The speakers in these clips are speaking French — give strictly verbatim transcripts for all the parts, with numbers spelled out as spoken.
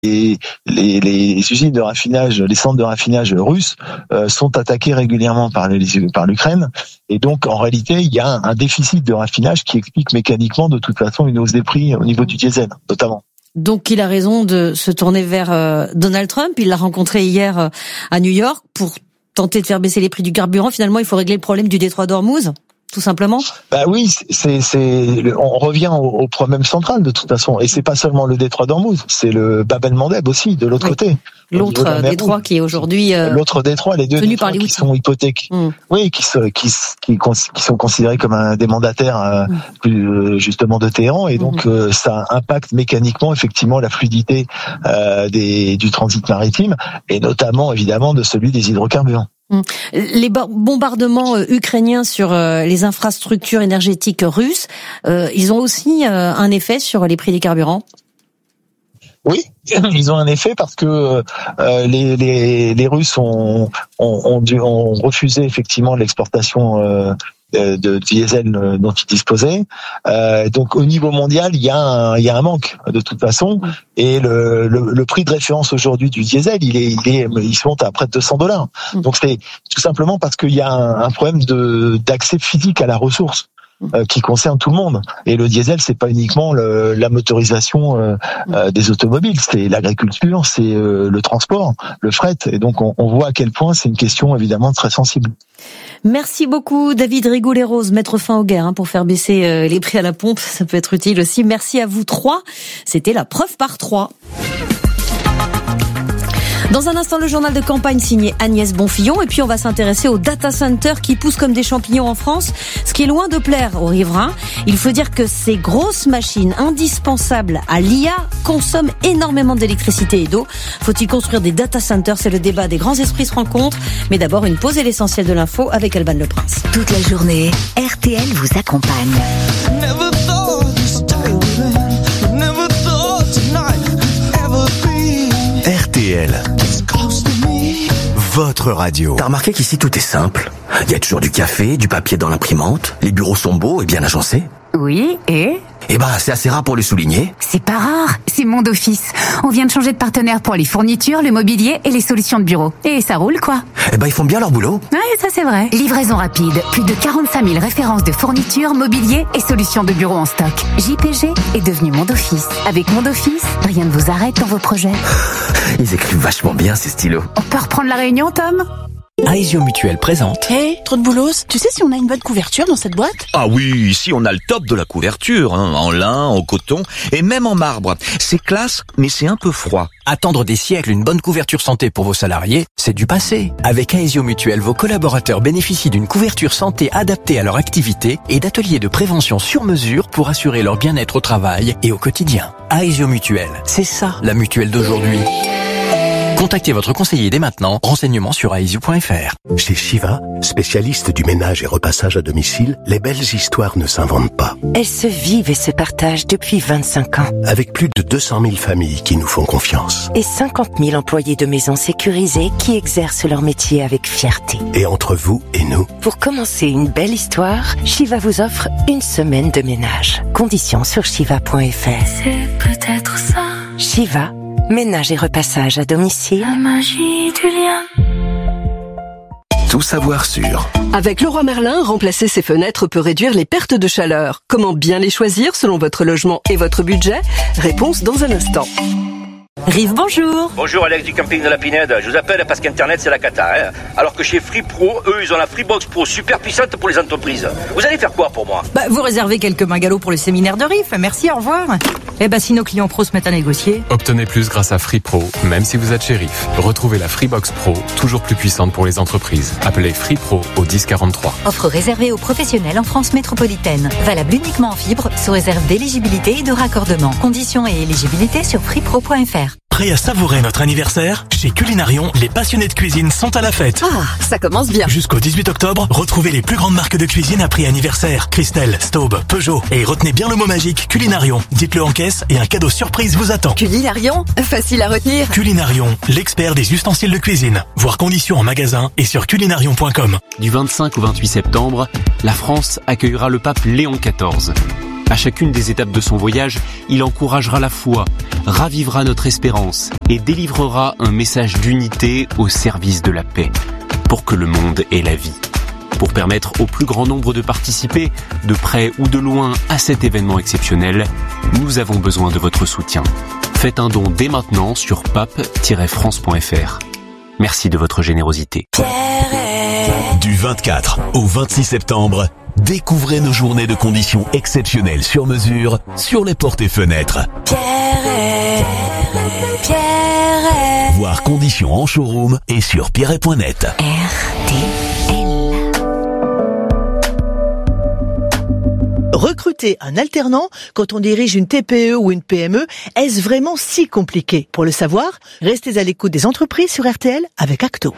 les, les, les usines de raffinage, les centres de raffinage russes euh, sont attaqués régulièrement par, les, par l'Ukraine. Et donc, en réalité, il y a un déficit de raffinage qui explique mécaniquement, de toute façon, une hausse des prix au niveau du diesel, notamment. Donc, il a raison de se tourner vers euh, Donald Trump. Il l'a rencontré hier euh, à New York pour tenter de faire baisser les prix du carburant. Finalement, il faut régler le problème du détroit d'Ormuz, tout simplement. Bah oui, c'est, c'est, on revient au, au problème central de toute façon. Et c'est pas seulement le détroit d'Ormuz, c'est le Bab el-Mandeb aussi, de l'autre oui. côté. L'autre détroit qui est aujourd'hui euh, l'autre détroit, les deux détroits qui sont hypothéqués, mmh. oui, qui, se, qui, qui, qui sont considérés comme un des mandataires euh, mmh. plus, justement de Téhéran, et donc mmh. euh, ça impacte mécaniquement effectivement la fluidité euh, des, du transit maritime, et notamment évidemment de celui des hydrocarbures. Les bombardements ukrainiens sur les infrastructures énergétiques russes, ils ont aussi un effet sur les prix des carburants? Oui, ils ont un effet parce que euh, les, les, les Russes ont, ont, ont, dû, ont refusé effectivement l'exportation euh, de diesel dont ils disposaient. Euh, donc au niveau mondial, il y a un, il y a un manque de toute façon. Et le, le, le prix de référence aujourd'hui du diesel, il est, il est, il se monte à près de deux cents dollars. Donc c'est tout simplement parce qu'il y a un, un problème de d'accès physique à la ressource. Euh, qui concerne tout le monde. Et le diesel, c'est pas uniquement le, la motorisation euh, euh, des automobiles, c'est l'agriculture, c'est euh, le transport, le fret. Et donc on, on voit à quel point c'est une question évidemment très sensible. Merci beaucoup David Rigoulet-Rose, mettre fin aux guerres hein, pour faire baisser euh, les prix à la pompe, ça peut être utile aussi. Merci à vous trois, c'était la preuve par trois. Dans un instant, le journal de campagne signé Agnès Bonfillon. Et puis, on va s'intéresser aux data centers qui poussent comme des champignons en France, ce qui est loin de plaire aux riverains. Il faut dire que ces grosses machines indispensables à l'I A consomment énormément d'électricité et d'eau. Faut-il construire des data centers? C'est le débat des grands esprits se rencontrent. Mais d'abord, une pause et l'essentiel de l'info avec Alban Le Prince. Toute la journée, R T L vous accompagne. R T L, votre radio. T'as remarqué qu'ici tout est simple? Il y a toujours du café, du papier dans l'imprimante, les bureaux sont beaux et bien agencés. Oui, et Eh ben, c'est assez rare pour le souligner. C'est pas rare, c'est Monde Office. On vient de changer de partenaire pour les fournitures, le mobilier et les solutions de bureau. Et ça roule, quoi. Eh ben, ils font bien leur boulot. Ouais, ça c'est vrai. Livraison rapide, plus de quarante-cinq mille références de fournitures, mobilier et solutions de bureau en stock. J P G est devenu Monde Office. Avec Monde Office, rien ne vous arrête dans vos projets. Ils écrivent vachement bien, ces stylos. On peut reprendre la réunion, Tom ? Aesio Mutuel présente. Hé, hey, trop de boulos. Tu sais si on a une bonne couverture dans cette boîte? Ah oui, ici on a le top de la couverture, hein, en lin, en coton et même en marbre. C'est classe, mais c'est un peu froid. Attendre des siècles une bonne couverture santé pour vos salariés, c'est du passé. Avec Aesio Mutuel, vos collaborateurs bénéficient d'une couverture santé adaptée à leur activité et d'ateliers de prévention sur mesure pour assurer leur bien-être au travail et au quotidien. Aesio Mutuel, c'est ça la mutuelle d'aujourd'hui. Contactez votre conseiller dès maintenant. Renseignements sur aesio point f r. Chez Shiva, spécialiste du ménage et repassage à domicile, les belles histoires ne s'inventent pas. Elles se vivent et se partagent depuis vingt-cinq ans. Avec plus de deux cent mille familles qui nous font confiance. Et cinquante mille employés de maisons sécurisées qui exercent leur métier avec fierté. Et entre vous et nous, pour commencer une belle histoire, Shiva vous offre une semaine de ménage. Conditions sur shiva point f r. C'est peut-être ça. Shiva. Ménage et repassage à domicile. La magie du lien. Tout savoir sur. Avec Leroy Merlin, remplacer ses fenêtres peut réduire les pertes de chaleur. Comment bien les choisir selon votre logement et votre budget? Réponse dans un instant. Rive, bonjour. Bonjour, Alex du camping de la Pinède. Je vous appelle parce qu'Internet, c'est la cata. Hein. Alors que chez Free Pro, eux, ils ont la Freebox Pro super puissante pour les entreprises. Vous allez faire quoi pour moi? Bah, vous réservez quelques bungalows pour le séminaire de Rive. Merci, au revoir. Eh ben, si nos clients pros se mettent à négocier. Obtenez plus grâce à Free Pro, même si vous êtes chez Rive. Retrouvez la Freebox Pro, toujours plus puissante pour les entreprises. Appelez Free Pro au dix quarante-trois. Offre réservée aux professionnels en France métropolitaine. Valable uniquement en fibre, sous réserve d'éligibilité et de raccordement. Conditions et éligibilité sur freepro point f r. Prêt à savourer notre anniversaire? Chez Culinarion, les passionnés de cuisine sont à la fête. Ah, ça commence bien. Jusqu'au dix-huit octobre, retrouvez les plus grandes marques de cuisine à prix anniversaire. Christelle, Staub, Peugeot. Et retenez bien le mot magique Culinarion. Dites-le en caisse et un cadeau surprise vous attend. Culinarion, facile à retenir. Culinarion, l'expert des ustensiles de cuisine. Voir conditions en magasin et sur culinarion point com. Du vingt-cinq au vingt-huit septembre, la France accueillera le pape Léon quatorze. À chacune des étapes de son voyage, il encouragera la foi, ravivera notre espérance et délivrera un message d'unité au service de la paix, pour que le monde ait la vie. Pour permettre au plus grand nombre de participer, de près ou de loin, à cet événement exceptionnel, nous avons besoin de votre soutien. Faites un don dès maintenant sur pape tiret france point f r. Merci de votre générosité. Du vingt-quatre au vingt-six septembre, découvrez nos journées de conditions exceptionnelles sur mesure sur les portes et fenêtres. Pierre, Pierre. Voir conditions en showroom et sur pierre point net. R T L. Recruter un alternant quand on dirige une T P E ou une P M E, est-ce vraiment si compliqué? Pour le savoir, restez à l'écoute des entreprises sur R T L avec Acto.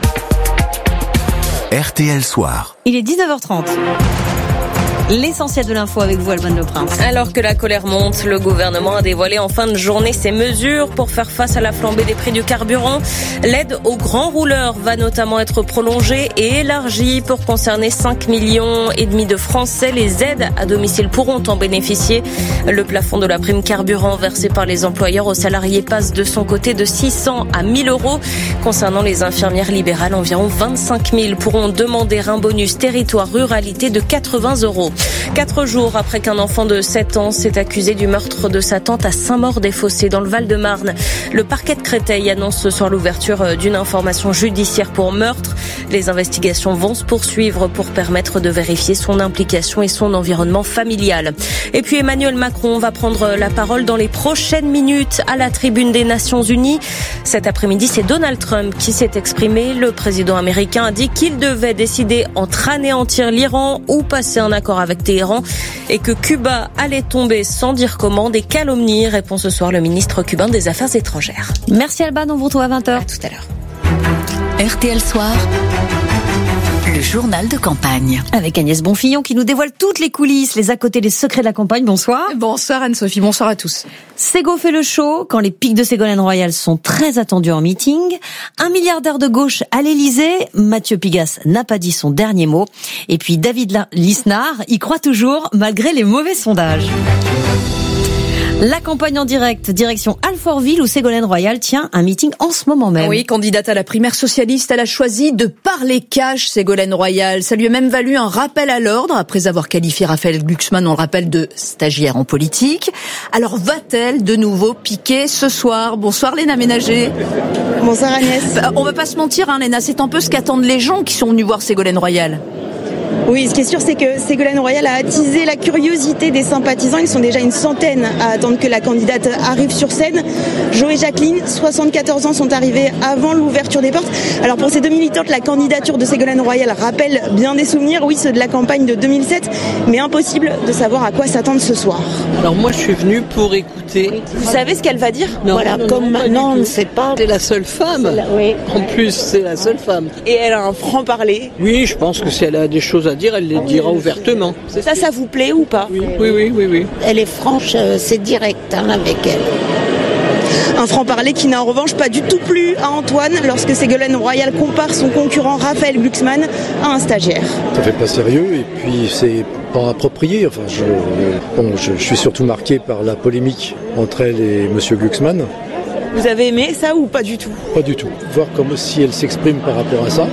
R T L Soir. Il est dix-neuf heures trente. L'essentiel de l'info avec vous, Alban Le Prince. Alors que la colère monte, le gouvernement a dévoilé en fin de journée ses mesures pour faire face à la flambée des prix du carburant. L'aide aux grands rouleurs va notamment être prolongée et élargie pour concerner cinq millions et demi de Français. Les aides à domicile pourront en bénéficier. Le plafond de la prime carburant versée par les employeurs aux salariés passe de son côté de six cents à mille euros. Concernant les infirmières libérales, environ vingt-cinq mille pourront demander un bonus territoire ruralité de quatre-vingts euros. Quatre jours après qu'un enfant de sept ans s'est accusé du meurtre de sa tante à Saint-Maur-des-Fossés dans le Val-de-Marne, le parquet de Créteil annonce ce soir l'ouverture d'une information judiciaire pour meurtre. Les investigations vont se poursuivre pour permettre de vérifier son implication et son environnement familial. Et puis Emmanuel Macron va prendre la parole dans les prochaines minutes à la tribune des Nations Unies. Cet après-midi, c'est Donald Trump qui s'est exprimé. Le président américain a dit qu'il devait décider entre anéantir l'Iran ou passer un accord avec Téhéran et que Cuba allait tomber sans dire comment. Des calomnies, répond ce soir le ministre cubain des Affaires étrangères. Merci Alban, on vous retrouve à vingt heures. À tout à l'heure. R T L Soir, le journal de campagne. Avec Agnès Bonfillon qui nous dévoile toutes les coulisses, les à côté, les secrets de la campagne. Bonsoir. Bonsoir Anne-Sophie, bonsoir à tous. Sego fait le show quand les pics de Ségolène Royal sont très attendus en meeting. Un milliardaire de gauche à l'Élysée, Mathieu Pigasse n'a pas dit son dernier mot. Et puis David Lisnard y croit toujours malgré les mauvais sondages. La campagne en direct, direction Alfortville où Ségolène Royal tient un meeting en ce moment même. Oui, candidate à la primaire socialiste, elle a choisi de parler cash, Ségolène Royal. Ça lui a même valu un rappel à l'ordre après avoir qualifié Raphaël Glucksmann, on le rappelle, de stagiaire en politique. Alors va-t-elle de nouveau piquer ce soir? Bonsoir Léna Ménager. Bonsoir Agnès. On va pas se mentir, hein, Léna, c'est un peu ce qu'attendent les gens qui sont venus voir Ségolène Royal. Oui, ce qui est sûr, c'est que Ségolène Royal a attisé la curiosité des sympathisants. Ils sont déjà une centaine à attendre que la candidate arrive sur scène. Jo et Jacqueline, soixante-quatorze ans, sont arrivés avant l'ouverture des portes. Alors pour ces deux militantes, la candidature de Ségolène Royal rappelle bien des souvenirs, oui, ceux de la campagne de deux mille sept, mais impossible de savoir à quoi s'attendre ce soir. Alors moi, je suis venue pour écouter. Vous savez ce qu'elle va dire? Non, Voilà, non, comme non, maintenant, on ne sait pas. C'est la seule femme. La... Oui. En plus, c'est la seule femme. Et elle a un franc-parler. Oui, je pense que si elle a des choses à dire, elle les dira ouvertement. Ça, ça vous plaît ou pas? Oui, oui, oui, oui, oui. Elle est franche, c'est direct hein, avec elle. Un franc-parler qui n'a en revanche pas du tout plu à Antoine lorsque Ségolène Royal compare son concurrent Raphaël Glucksmann à un stagiaire. Ça fait pas sérieux et puis c'est pas approprié. Enfin, je, bon, je, je suis surtout marqué par la polémique entre elle et Monsieur Glucksmann. Vous avez aimé ça ou pas du tout? Pas du tout. Voir comme si elle s'exprime par rapport à ça.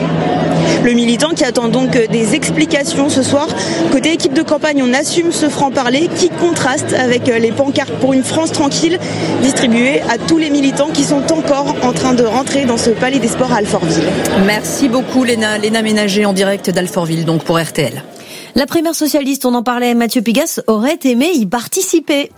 Le militant qui attend donc des explications ce soir. Côté équipe de campagne, on assume ce franc-parler qui contraste avec les pancartes pour une France tranquille distribuées à tous les militants qui sont encore en train de rentrer dans ce palais des sports à Alfortville. Merci beaucoup Léna. Léna Ménager en direct d'Alfortville, donc pour R T L. La primaire socialiste, on en parlait, Mathieu Pigasse aurait aimé y participer.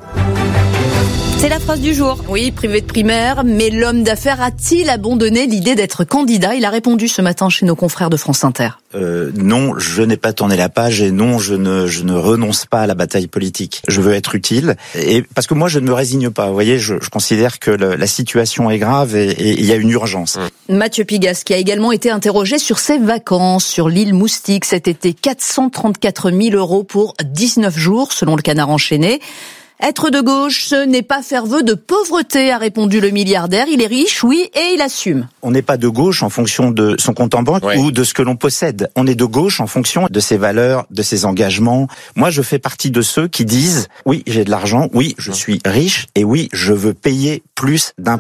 C'est la phrase du jour. Oui, privé de primaire, mais l'homme d'affaires a-t-il abandonné l'idée d'être candidat? Il a répondu ce matin chez nos confrères de France Inter. Euh, non, je n'ai pas tourné la page et non, je ne, je ne renonce pas à la bataille politique. Je veux être utile et parce que moi, je ne me résigne pas. Vous voyez, je, je considère que le, la situation est grave et il y a une urgence. Mathieu Pigasse qui a également été interrogé sur ses vacances sur l'île Moustique cet été. quatre cent trente-quatre mille euros pour dix-neuf jours, selon le Canard enchaîné. Être de gauche, ce n'est pas faire vœu de pauvreté, a répondu le milliardaire. Il est riche, oui, et il assume. On n'est pas de gauche en fonction de son compte en banque ouais. ou de ce que l'on possède. On est de gauche en fonction de ses valeurs, de ses engagements. Moi, je fais partie de ceux qui disent « Oui, j'ai de l'argent, oui, je suis riche, et oui, je veux payer plus d'impôts ».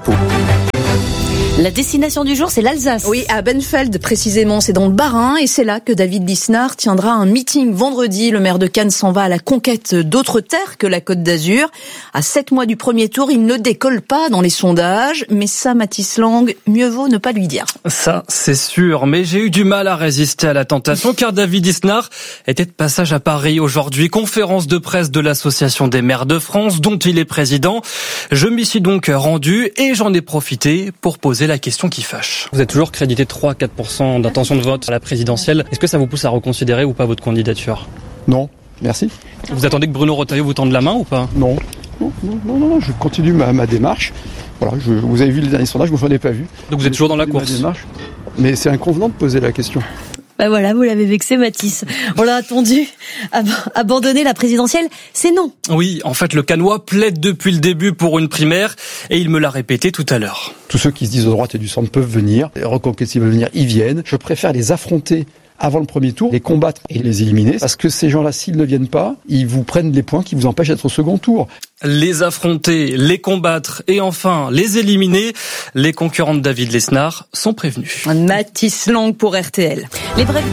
La destination du jour, c'est l'Alsace. Oui, à Benfeld, précisément, c'est dans le Bas-Rhin, et c'est là que David Lisnard tiendra un meeting vendredi. Le maire de Cannes s'en va à la conquête d'autres terres que la Côte d'Azur. À sept mois du premier tour, il ne décolle pas dans les sondages, mais ça, Mathis Lang, mieux vaut ne pas lui dire. Ça, c'est sûr, mais j'ai eu du mal à résister à la tentation, car David Lisnard était de passage à Paris aujourd'hui, conférence de presse de l'Association des maires de France, dont il est président. Je m'y suis donc rendu, et j'en ai profité pour poser la question qui fâche. Vous êtes toujours crédité trois à quatre pour cent d'intention de vote à la présidentielle. Est-ce que ça vous pousse à reconsidérer ou pas votre candidature ? Non, merci. Vous attendez que Bruno Retailleau vous tende la main ou pas ? Non, non, non, non, non, je continue ma, ma démarche. Voilà, je, vous avez vu les derniers sondages, moi je n'en ai pas vu. Donc vous êtes toujours dans la course ? Mais c'est inconvenant de poser la question. Ben voilà, vous l'avez vexé, Mathis. On l'a attendu. Ab- abandonner la présidentielle, c'est non. Oui, en fait, le Cannois plaide depuis le début pour une primaire et il me l'a répété tout à l'heure. Tous ceux qui se disent de droite et du centre peuvent venir. Les reconquêtes qui veulent venir, ils viennent. Je préfère les affronter avant le premier tour, les combattre et les éliminer. Parce que ces gens-là, s'ils ne viennent pas, ils vous prennent les points qui vous empêchent d'être au second tour. Les affronter, les combattre et enfin les éliminer, les concurrents de David Lisnard sont prévenus. Mathis Lang pour R T L. Les brèves...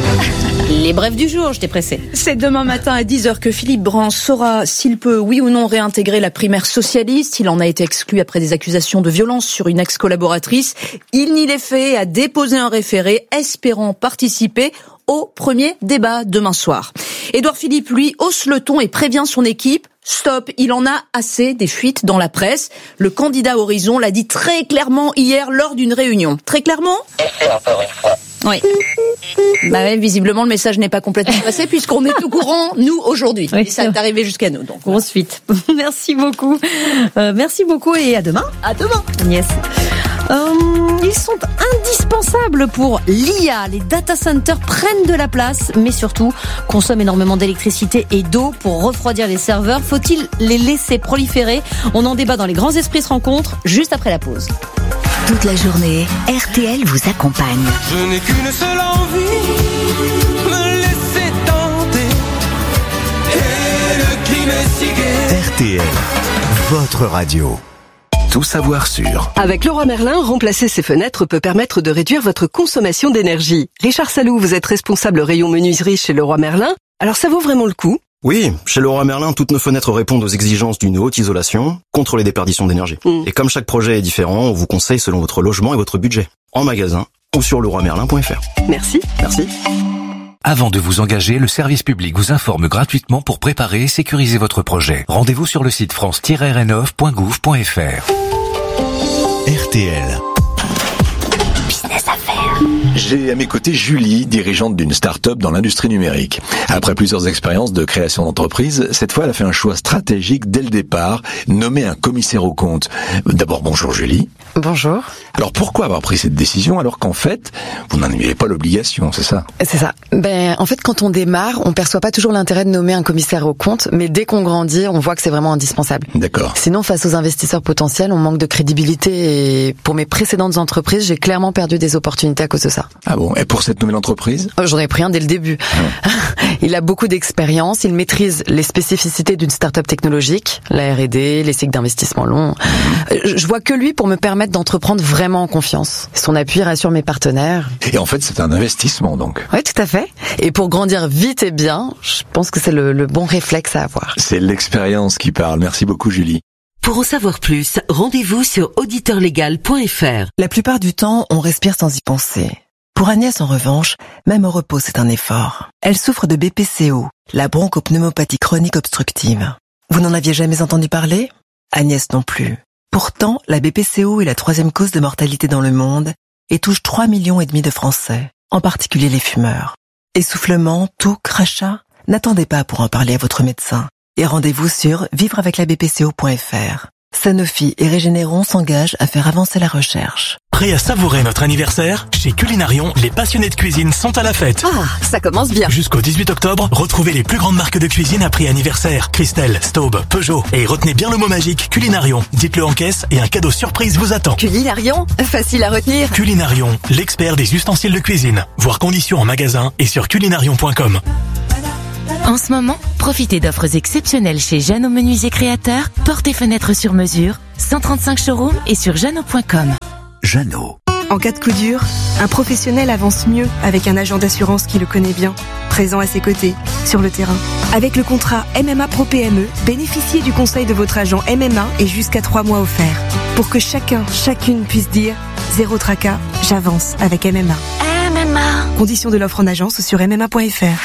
Les brèves du jour, je t'ai pressé. C'est demain matin à dix heures que Philippe Brun saura s'il peut, oui ou non, réintégrer la primaire socialiste. Il en a été exclu après des accusations de violence sur une ex-collaboratrice. Il n'y l'est fait et a déposé un référé espérant participer au premier débat demain soir. Édouard Philippe, lui, hausse le ton et prévient son équipe. Stop, il en a assez des fuites dans la presse. Le candidat Horizon l'a dit très clairement hier lors d'une réunion. Très clairement ? Oui. Bah ouais, visiblement le message n'est pas complètement passé puisqu'on est au courant, nous, aujourd'hui. Oui, et ça est arrivé jusqu'à nous. Donc grosse suite. Merci beaucoup. Euh, merci beaucoup et à demain. À demain. Yes. Euh, ils sont indispensables pour l'I A. Les data centers prennent de la place, mais surtout consomment énormément d'électricité et d'eau pour refroidir les serveurs. Faut-il les laisser proliférer ? On en débat dans Les Grands Esprits se rencontrent, juste après la pause. Toute la journée, R T L vous accompagne. Je n'ai qu'une seule envie, me laisser tenter. Et le crime est si gai. R T L, votre radio. Tout savoir sur. Avec Leroy Merlin, remplacer ses fenêtres peut permettre de réduire votre consommation d'énergie. Richard Salou, vous êtes responsable rayon menuiserie chez Leroy Merlin. Alors ça vaut vraiment le coup ? Oui, chez Leroy Merlin, toutes nos fenêtres répondent aux exigences d'une haute isolation contre les déperditions d'énergie. Mmh. Et comme chaque projet est différent, on vous conseille selon votre logement et votre budget. En magasin ou sur leroy merlin point f r. Merci. Merci. Avant de vous engager, le service public vous informe gratuitement pour préparer et sécuriser votre projet. Rendez-vous sur le site france tiret rénov point gouv point f r. R T L. Business Affaires. J'ai à mes côtés Julie, dirigeante d'une start-up dans l'industrie numérique. Après plusieurs expériences de création d'entreprise, cette fois elle a fait un choix stratégique dès le départ, nommer un commissaire aux comptes. D'abord bonjour Julie. Bonjour. Alors pourquoi avoir pris cette décision alors qu'en fait, vous n'en aviez pas l'obligation, c'est ça ? C'est ça. Ben, en fait, quand on démarre, on perçoit pas toujours l'intérêt de nommer un commissaire aux comptes, mais dès qu'on grandit, on voit que c'est vraiment indispensable. D'accord. Sinon, face aux investisseurs potentiels, on manque de crédibilité et pour mes précédentes entreprises, j'ai clairement perdu des opportunités à cause de ça. Ah bon ? Et pour cette nouvelle entreprise ? euh, J'en ai pris un dès le début. Ah. Il a beaucoup d'expérience, il maîtrise les spécificités d'une start-up technologique, la R et D, les cycles d'investissement longs. Mmh. Je vois que lui pour me permettre d'entreprendre vraiment en confiance. Son appui rassure mes partenaires. Et en fait, c'est un investissement donc. Oui, tout à fait. Et pour grandir vite et bien, je pense que c'est le, le bon réflexe à avoir. C'est l'expérience qui parle. Merci beaucoup Julie. Pour en savoir plus, rendez-vous sur auditeur légal point f r. La plupart du temps, on respire sans y penser. Pour Agnès, en revanche, même au repos, c'est un effort. Elle souffre de B P C O, la bronchopneumopathie chronique obstructive. Vous n'en aviez jamais entendu parler ? Agnès non plus. Pourtant, la B P C O est la troisième cause de mortalité dans le monde et touche trois millions et demi de Français, en particulier les fumeurs. Essoufflement, toux, crachat ? N'attendez pas pour en parler à votre médecin. Et rendez-vous sur vivre avec la b p c o point f r. Sanofi et Régénéron s'engagent à faire avancer la recherche. Prêt à savourer notre anniversaire ? Chez Culinarion, les passionnés de cuisine sont à la fête. Ah, ça commence bien. Jusqu'au dix-huit octobre, retrouvez les plus grandes marques de cuisine à prix anniversaire. Christelle, Staub, Peugeot. Et retenez bien le mot magique Culinarion. Dites-le en caisse et un cadeau surprise vous attend. Culinarion, facile à retenir. Culinarion, l'expert des ustensiles de cuisine. Voir conditions en magasin et sur culinarion point com. En ce moment, profitez d'offres exceptionnelles chez Jeannot Menuisier Créateur, portes et fenêtres sur mesure, cent trente-cinq showrooms et sur jeannot point com. Jeannot. En cas de coup dur, un professionnel avance mieux avec un agent d'assurance qui le connaît bien, présent à ses côtés, sur le terrain. Avec le contrat M M A Pro P M E, bénéficiez du conseil de votre agent M M A et jusqu'à trois mois offerts. Pour que chacun, chacune puisse dire « Zéro tracas, j'avance avec M M A ». M M A. Conditions de l'offre en agence sur m m a point f r.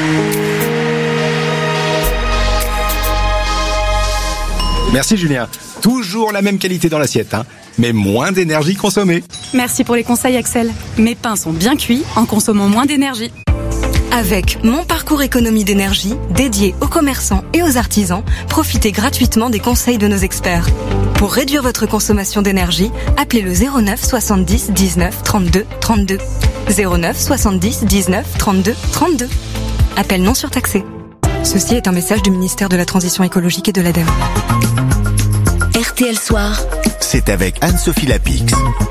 Merci Julien. Toujours la même qualité dans l'assiette, hein, mais moins d'énergie consommée. Merci pour les conseils Axel. Mes pains sont bien cuits en consommant moins d'énergie. Avec Mon Parcours Économie d'énergie, dédié aux commerçants et aux artisans, profitez gratuitement des conseils de nos experts. Pour réduire votre consommation d'énergie, appelez le zéro neuf soixante-dix dix-neuf trente-deux trente-deux. zéro neuf soixante-dix dix-neuf trente-deux trente-deux. Appel non surtaxé. Ceci est un message du ministère de la Transition écologique et de l'ADEME. R T L Soir. C'est avec Anne-Sophie Lapix.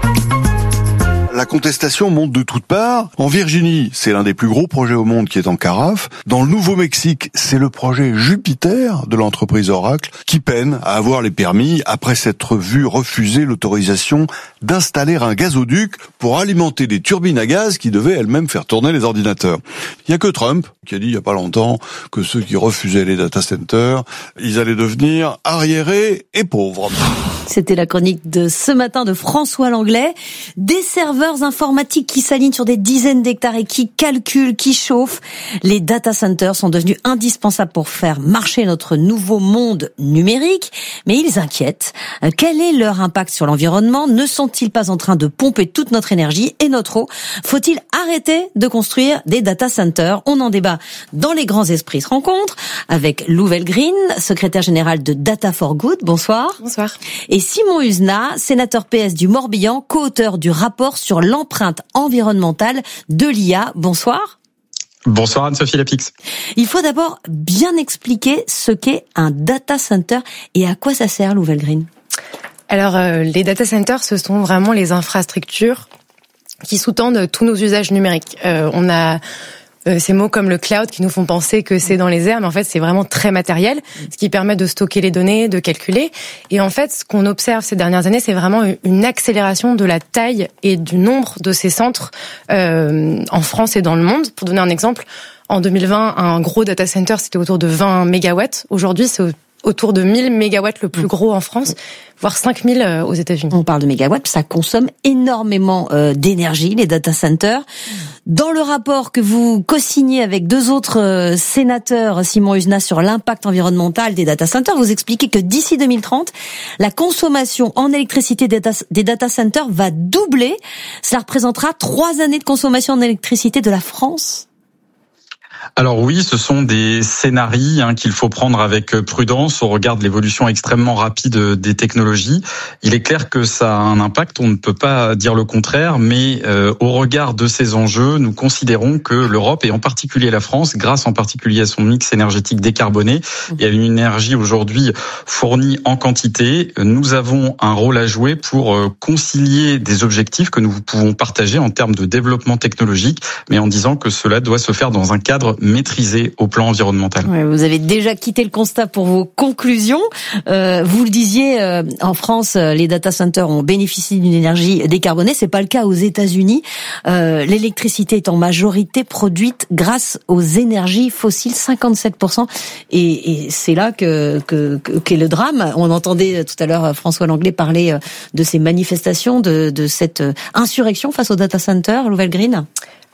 La contestation monte de toutes parts. En Virginie, c'est l'un des plus gros projets au monde qui est en carafe. Dans le Nouveau-Mexique, c'est le projet Jupiter de l'entreprise Oracle qui peine à avoir les permis après s'être vu refuser l'autorisation d'installer un gazoduc pour alimenter des turbines à gaz qui devaient elles-mêmes faire tourner les ordinateurs. Il y a que Trump qui a dit il y a pas longtemps que ceux qui refusaient les data centers, ils allaient devenir arriérés et pauvres. C'était la chronique de ce matin de François Langlais. Des serveurs informatiques qui s'alignent sur des dizaines d'hectares et qui calculent, qui chauffent. Les data centers sont devenus indispensables pour faire marcher notre nouveau monde numérique. Mais ils inquiètent. Quel est leur impact sur l'environnement ? Ne sont-ils pas en train de pomper toute notre énergie et notre eau ? Faut-il arrêter de construire des data centers ? On en débat dans Les Grands Esprits se rencontrent avec Lou Velgreen, secrétaire général de Data for Good. Bonsoir. Bonsoir. Et Simon Husenat, sénateur P S du Morbihan, co-auteur du rapport sur l'empreinte environnementale de l'I A. Bonsoir. Bonsoir Anne-Sophie Lapix. Il faut d'abord bien expliquer ce qu'est un data center et à quoi ça sert, Lou Velgreen. Alors, euh, les data centers, ce sont vraiment les infrastructures qui sous-tendent tous nos usages numériques. Euh, on a euh, ces mots comme le cloud qui nous font penser que c'est dans les airs, mais en fait, c'est vraiment très matériel, ce qui permet de stocker les données, de calculer. Et en fait, ce qu'on observe ces dernières années, c'est vraiment une accélération de la taille et du nombre de ces centres euh, en France et dans le monde. Pour donner un exemple, en deux mille vingt, un gros data center, c'était autour de vingt mégawatts. Aujourd'hui, c'est autour de mille mégawatts le plus gros en France, voire cinq mille aux États-Unis. On parle de mégawatts, ça consomme énormément euh, d'énergie, les data centers. Dans le rapport que vous co-signez avec deux autres euh, sénateurs, Simon Husenat, sur l'impact environnemental des data centers, vous expliquez que d'ici deux mille trente, la consommation en électricité des data, des data centers va doubler. Cela représentera trois années de consommation en électricité de la France. Alors oui, ce sont des scénarios hein, qu'il faut prendre avec prudence au regard de l'évolution extrêmement rapide des technologies. Il est clair que ça a un impact, on ne peut pas dire le contraire, mais euh, au regard de ces enjeux, nous considérons que l'Europe, et en particulier la France, grâce en particulier à son mix énergétique décarboné et à une énergie aujourd'hui fournie en quantité, nous avons un rôle à jouer pour concilier des objectifs que nous pouvons partager en termes de développement technologique, mais en disant que cela doit se faire dans un cadre maîtrisé au plan environnemental. Ouais, vous avez déjà quitté le constat pour vos conclusions. Euh, vous le disiez, euh, en France, les data centers ont bénéficié d'une énergie décarbonée. C'est pas le cas aux États-Unis. Euh, l'électricité est en majorité produite grâce aux énergies fossiles, cinquante-sept pour cent. Et, et c'est là que, que, que qu'est le drame. On entendait tout à l'heure François Langlais parler de ces manifestations, de, de cette insurrection face aux data centers, Lou Velgreen.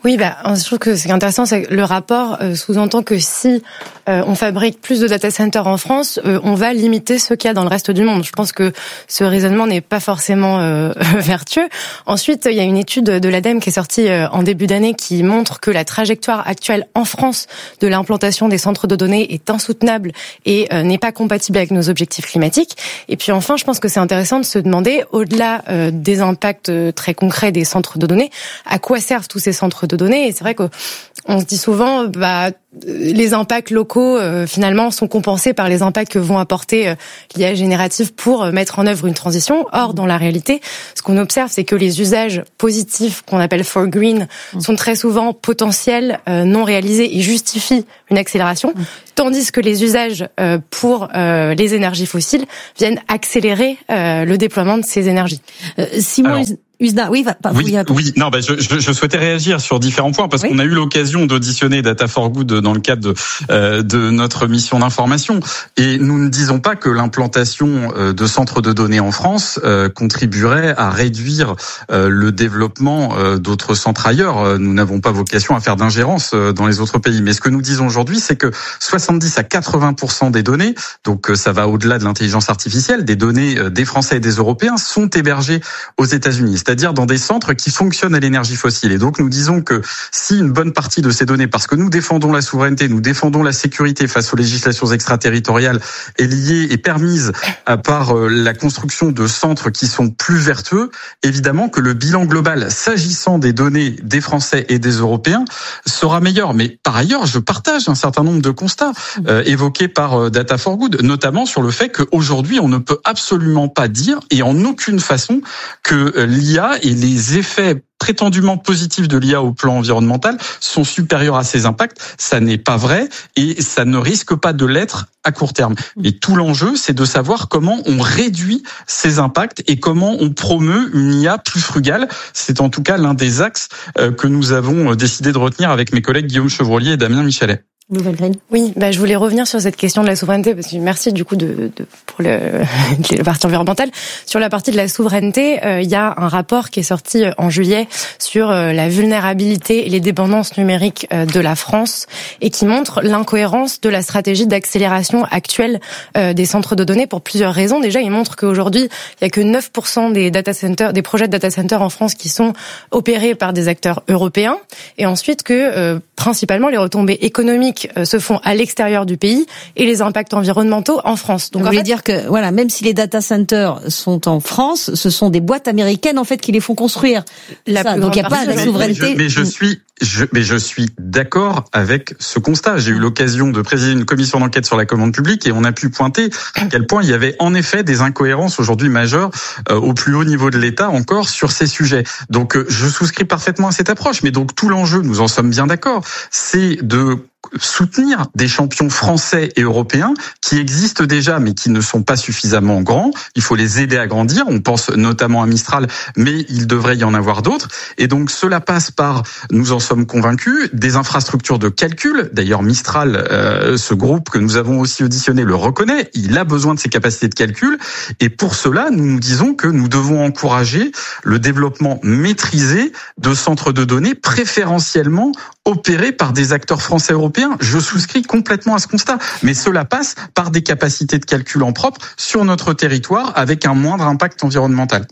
Oui, bah, je trouve que ce qui est intéressant, c'est que le rapport euh, sous-entend que si euh, on fabrique plus de data centers en France, euh, on va limiter ce qu'il y a dans le reste du monde. Je pense que ce raisonnement n'est pas forcément euh, vertueux. Ensuite, il y a une étude de l'ADEME qui est sortie euh, en début d'année qui montre que la trajectoire actuelle en France de l'implantation des centres de données est insoutenable et euh, n'est pas compatible avec nos objectifs climatiques. Et puis enfin, je pense que c'est intéressant de se demander, au-delà euh, des impacts euh, très concrets des centres de données, à quoi servent tous ces centres de données. Et c'est vrai qu'on se dit souvent, bah, les impacts locaux euh, finalement sont compensés par les impacts que vont apporter euh, l'I A générative pour euh, mettre en œuvre une transition. Or, dans la réalité, ce qu'on observe, c'est que les usages positifs qu'on appelle for green sont très souvent potentiels, euh, non réalisés et justifient une accélération, tandis que les usages euh, pour euh, les énergies fossiles viennent accélérer euh, le déploiement de ces énergies. Euh, Simon. Alors... Usda, oui, va, pas, oui, oui, oui, non, bah, je, je, je souhaitais réagir sur différents points parce oui. qu'on a eu l'occasion d'auditionner Data for Good dans le cadre de, euh, de notre mission d'information et nous ne disons pas que l'implantation euh, de centres de données en France euh, contribuerait à réduire euh, le développement euh, d'autres centres ailleurs. Nous n'avons pas vocation à faire d'ingérence euh, dans les autres pays. Mais ce que nous disons aujourd'hui, c'est que soixante-dix à quatre-vingts pour cent des données, donc euh, ça va au-delà de l'intelligence artificielle, des données euh, des Français et des Européens sont hébergées aux États-Unis. C'est-à-dire dans des centres qui fonctionnent à l'énergie fossile. Et donc nous disons que si une bonne partie de ces données, parce que nous défendons la souveraineté, nous défendons la sécurité face aux législations extraterritoriales, est liée et permise à par la construction de centres qui sont plus vertueux, évidemment que le bilan global, s'agissant des données des Français et des Européens, sera meilleur. Mais par ailleurs, je partage un certain nombre de constats euh, évoqués par euh, Data for Good, notamment sur le fait qu'aujourd'hui, on ne peut absolument pas dire, et en aucune façon, que euh, l'I A et les effets prétendument positifs de l'I A au plan environnemental sont supérieurs à ses impacts. Ça n'est pas vrai et ça ne risque pas de l'être à court terme. Et tout l'enjeu, c'est de savoir comment on réduit ces impacts et comment on promeut une I A plus frugale. C'est en tout cas l'un des axes que nous avons décidé de retenir avec mes collègues Guillaume Chevrolier et Damien Michelet. Oui, bah, je voulais revenir sur cette question de la souveraineté, parce que merci du coup de, de pour le, la partie environnementale. Sur la partie de la souveraineté, il euh, y a un rapport qui est sorti en juillet sur euh, la vulnérabilité et les dépendances numériques euh, de la France et qui montre l'incohérence de la stratégie d'accélération actuelle euh, des centres de données pour plusieurs raisons. Déjà, il montre qu'aujourd'hui, il y a que neuf pour cent des data centers, des projets de data centers en France qui sont opérés par des acteurs européens, et ensuite que euh, principalement les retombées économiques se font à l'extérieur du pays et les impacts environnementaux en France. Donc, vous voulez dire que, voilà, même si les data centers sont en France, ce sont des boîtes américaines, en fait, qui les font construire. La Ça, donc, il n'y a pas de souveraineté. Mais je, mais je suis, je, mais je suis d'accord avec ce constat. J'ai eu l'occasion de présider une commission d'enquête sur la commande publique et on a pu pointer à quel point il y avait en effet des incohérences aujourd'hui majeures euh, au plus haut niveau de l'État encore sur ces sujets. Donc, euh, je souscris parfaitement à cette approche. Mais donc, tout l'enjeu, nous en sommes bien d'accord, c'est de soutenir des champions français et européens qui existent déjà mais qui ne sont pas suffisamment grands. Il faut les aider à grandir. On pense notamment à Mistral, mais il devrait y en avoir d'autres. Et donc cela passe par, nous en sommes convaincus, des infrastructures de calcul. D'ailleurs Mistral, euh, ce groupe que nous avons aussi auditionné, le reconnaît. Il a besoin de ces capacités de calcul. Et pour cela, nous nous disons que nous devons encourager le développement maîtrisé de centres de données préférentiellement opérés par des acteurs français et européens. Je souscris complètement à ce constat. Mais cela passe par des capacités de calcul en propre sur notre territoire avec un moindre impact environnemental.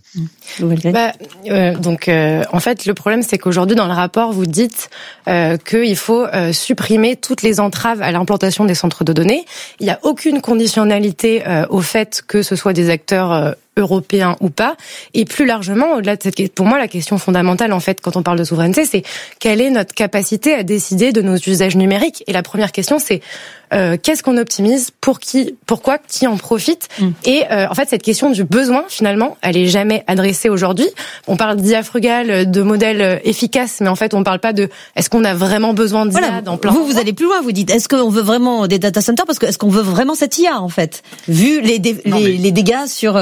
Bah, euh, donc, euh, en fait, le problème, c'est qu'aujourd'hui, dans le rapport, vous dites euh, qu'il faut euh, supprimer toutes les entraves à l'implantation des centres de données. Il n'y a aucune conditionnalité euh, au fait que ce soit des acteurs euh, européens ou pas. Et plus largement, au-delà de cette, pour moi, la question fondamentale, en fait, quand on parle de souveraineté, c'est quelle est notre capacité à décider de nos usages numériques. Et la première question, c'est euh, qu'est-ce qu'on optimise, pour qui, pourquoi, qui en profite. Mm. Et euh, en fait, cette question du besoin, finalement, elle est jamais adressée aujourd'hui. On parle d'I A frugale, de modèles efficaces, mais en fait, on parle pas de est-ce qu'on a vraiment besoin d'I A voilà, dans plein. Vous, vous allez plus loin. Vous dites est-ce qu'on veut vraiment des data centers, parce que est-ce qu'on veut vraiment cette I A, en fait, vu les dé- les, les dégâts sur euh, sur l'environnement.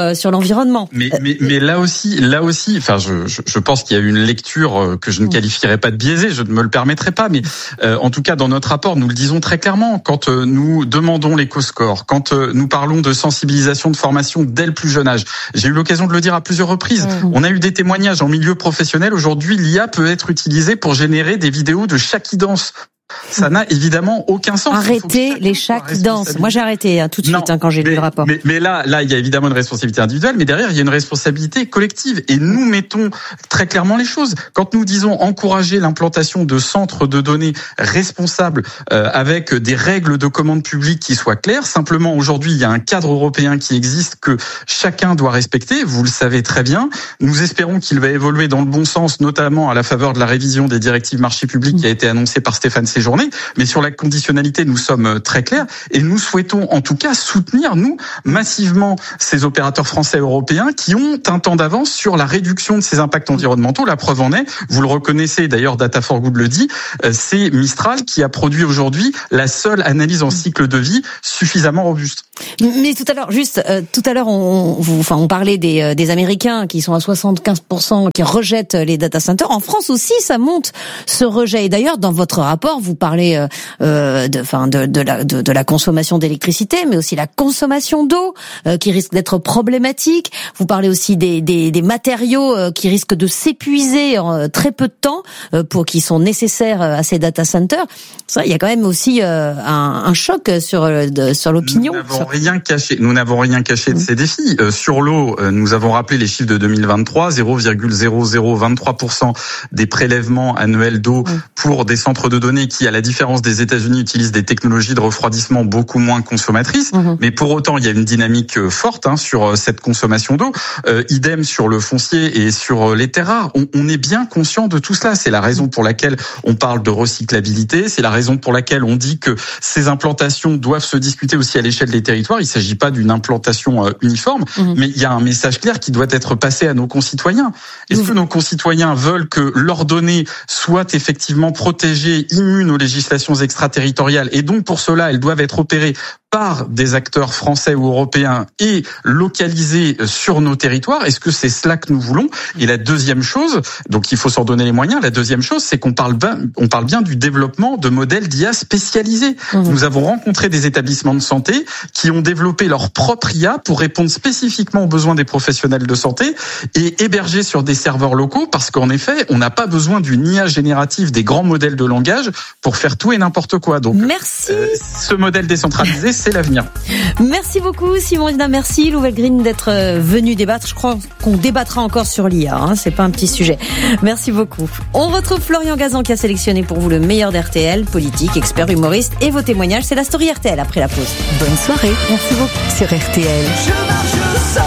l'environnement. Mais, mais, mais là aussi, là aussi, enfin, je, je, je pense qu'il y a une lecture que je ne qualifierais pas de biaisée, je ne me le permettrai pas, mais euh, en tout cas, dans notre rapport, nous le disons très clairement, quand euh, nous demandons l'éco-score, quand euh, nous parlons de sensibilisation, de formation dès le plus jeune âge, j'ai eu l'occasion de le dire à plusieurs reprises, mmh. on a eu des témoignages en milieu professionnel, aujourd'hui, l'I A peut être utilisée pour générer des vidéos de chats qui dansent. Ça n'a évidemment aucun sens. Arrêtez les chats qui dansent. Moi, j'ai arrêté hein, tout de suite non, hein, quand j'ai mais, lu le rapport. Mais, mais là, là, il y a évidemment une responsabilité individuelle, mais derrière, il y a une responsabilité collective. Et nous mettons très clairement les choses. Quand nous disons encourager l'implantation de centres de données responsables euh, avec des règles de commande publique qui soient claires, simplement aujourd'hui, il y a un cadre européen qui existe que chacun doit respecter. Vous le savez très bien. Nous espérons qu'il va évoluer dans le bon sens, notamment à la faveur de la révision des directives marché public qui a été annoncée par Stéphane Séjourné. Mais sur la conditionnalité, nous sommes très clairs et nous souhaitons en tout cas soutenir, nous, massivement ces opérateurs français et européens qui ont un temps d'avance sur la réduction de ces impacts environnementaux. La preuve en est, vous le reconnaissez, d'ailleurs Data for Good le dit, c'est Mistral qui a produit aujourd'hui la seule analyse en cycle de vie suffisamment robuste. Mais tout à l'heure, juste, euh, tout à l'heure, on, on, enfin, on parlait des, euh, des Américains qui sont à soixante-quinze pour cent qui rejettent les data centers. En France aussi, ça monte ce rejet. Et d'ailleurs, dans votre rapport, vous parlez euh, de, enfin, de, de, la, de, de la consommation d'électricité, mais aussi la consommation d'eau euh, qui risque d'être problématique. Vous parlez aussi des, des, des matériaux euh, qui risquent de s'épuiser en euh, très peu de temps euh, pour qui sont nécessaires à ces data centers. Ça, il y a quand même aussi euh, un, un choc sur de, sur l'opinion. Nous n'avons rien caché. Nous n'avons rien caché de ces défis. Euh, sur l'eau, euh, nous avons rappelé les chiffres de deux mille vingt-trois, zéro virgule zéro zéro vingt-trois pour cent des prélèvements annuels d'eau pour des centres de données qui, à la différence des États-Unis, utilisent des technologies de refroidissement beaucoup moins consommatrices. Mmh. Mais pour autant, il y a une dynamique forte hein, sur cette consommation d'eau. Euh, idem sur le foncier et sur les terres rares. On, on est bien conscient de tout cela. C'est la raison pour laquelle on parle de recyclabilité. C'est la raison pour laquelle on dit que ces implantations doivent se discuter aussi à l'échelle des territoires. Il ne s'agit pas d'une implantation euh, uniforme, mmh. mais il y a un message clair qui doit être passé à nos concitoyens. Est-ce mmh. que nos concitoyens veulent que leurs données soient effectivement protégées, immunes aux législations extraterritoriales, et donc pour cela, elles doivent être opérées par des acteurs français ou européens et localisés sur nos territoires? Est-ce que c'est cela que nous voulons? Et la deuxième chose, donc il faut s'en donner les moyens, la deuxième chose, c'est qu'on parle bien, on parle bien du développement de modèles d'I A spécialisés. Mmh. Nous avons rencontré des établissements de santé qui ont développé leur propre I A pour répondre spécifiquement aux besoins des professionnels de santé et héberger sur des serveurs locaux, parce qu'en effet, on n'a pas besoin d'une I A générative, des grands modèles de langage pour faire tout et n'importe quoi. Donc, merci. Euh, ce modèle décentralisé, c'est l'avenir. Merci beaucoup, Simon Dina. Merci, Louvel Green, d'être venu débattre. Je crois qu'on débattra encore sur l'I A. Hein. C'est pas un petit sujet. Merci beaucoup. On retrouve Florian Gazan qui a sélectionné pour vous le meilleur d'R T L, politique, expert, humoriste et vos témoignages. C'est la story R T L après la pause. Bonne soirée. Merci beaucoup sur R T L. Je marche seul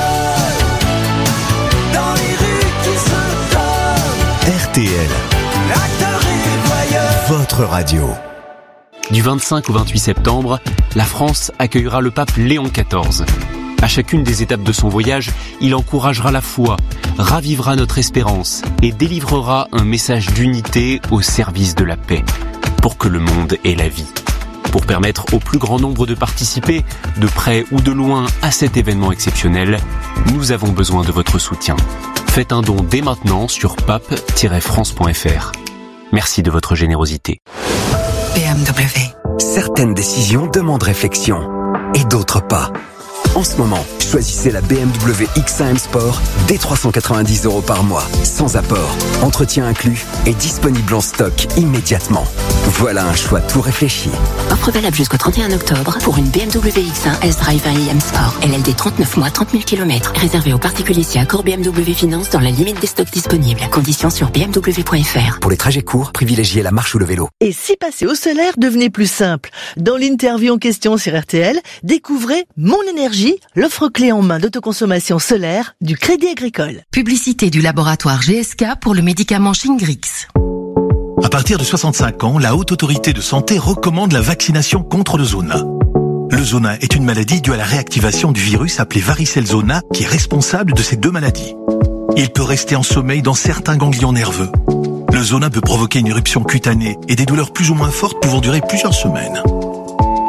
dans les rues qui se tordent. R T L. Acteur et voyeur. Votre radio. Du vingt-cinq au vingt-huit septembre, la France accueillera le pape Léon quatorze. À chacune des étapes de son voyage, il encouragera la foi, ravivera notre espérance et délivrera un message d'unité au service de la paix, pour que le monde ait la vie. Pour permettre au plus grand nombre de participer, de près ou de loin, à cet événement exceptionnel, nous avons besoin de votre soutien. Faites un don dès maintenant sur pape tiret france point f r. Merci de votre générosité. B M W. Certaines décisions demandent réflexion et d'autres pas. En ce moment, choisissez la B M W X cinq M Sport dès trois cent quatre-vingt-dix euros par mois, sans apport, entretien inclus et disponible en stock immédiatement. Voilà un choix tout réfléchi. Offre valable jusqu'au trente et un octobre pour une B M W X un S-Drive un i M Sport. L L D trente-neuf mois, trente mille kilomètres. Réservé aux particuliers si accord B M W Finance dans la limite des stocks disponibles. Conditions sur b m w point f r. Pour les trajets courts, privilégiez la marche ou le vélo. Et si passer au solaire devenait plus simple? Dans l'interview en question sur R T L, découvrez Mon Énergie, l'offre clé en main d'autoconsommation solaire du Crédit Agricole. Publicité du laboratoire G S K pour le médicament Shingrix. À partir de soixante-cinq ans, la Haute Autorité de Santé recommande la vaccination contre le zona. Le zona est une maladie due à la réactivation du virus appelé varicelle zona qui est responsable de ces deux maladies. Il peut rester en sommeil dans certains ganglions nerveux. Le zona peut provoquer une éruption cutanée et des douleurs plus ou moins fortes pouvant durer plusieurs semaines.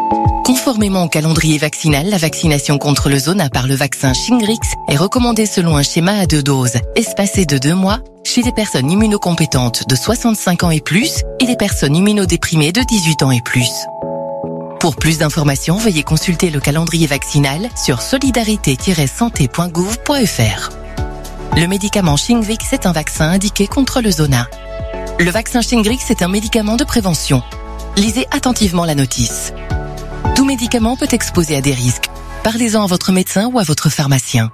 Conformément au calendrier vaccinal, la vaccination contre le zona par le vaccin Shingrix est recommandée selon un schéma à deux doses, espacé de deux mois, chez les personnes immunocompétentes de soixante-cinq ans et plus et les personnes immunodéprimées de dix-huit ans et plus. Pour plus d'informations, veuillez consulter le calendrier vaccinal sur solidarité tiret santé point gouv point f r. Le médicament Shingrix est un vaccin indiqué contre le zona. Le vaccin Shingrix est un médicament de prévention. Lisez attentivement la notice. Tout médicament peut exposer à des risques. Parlez-en à votre médecin ou à votre pharmacien.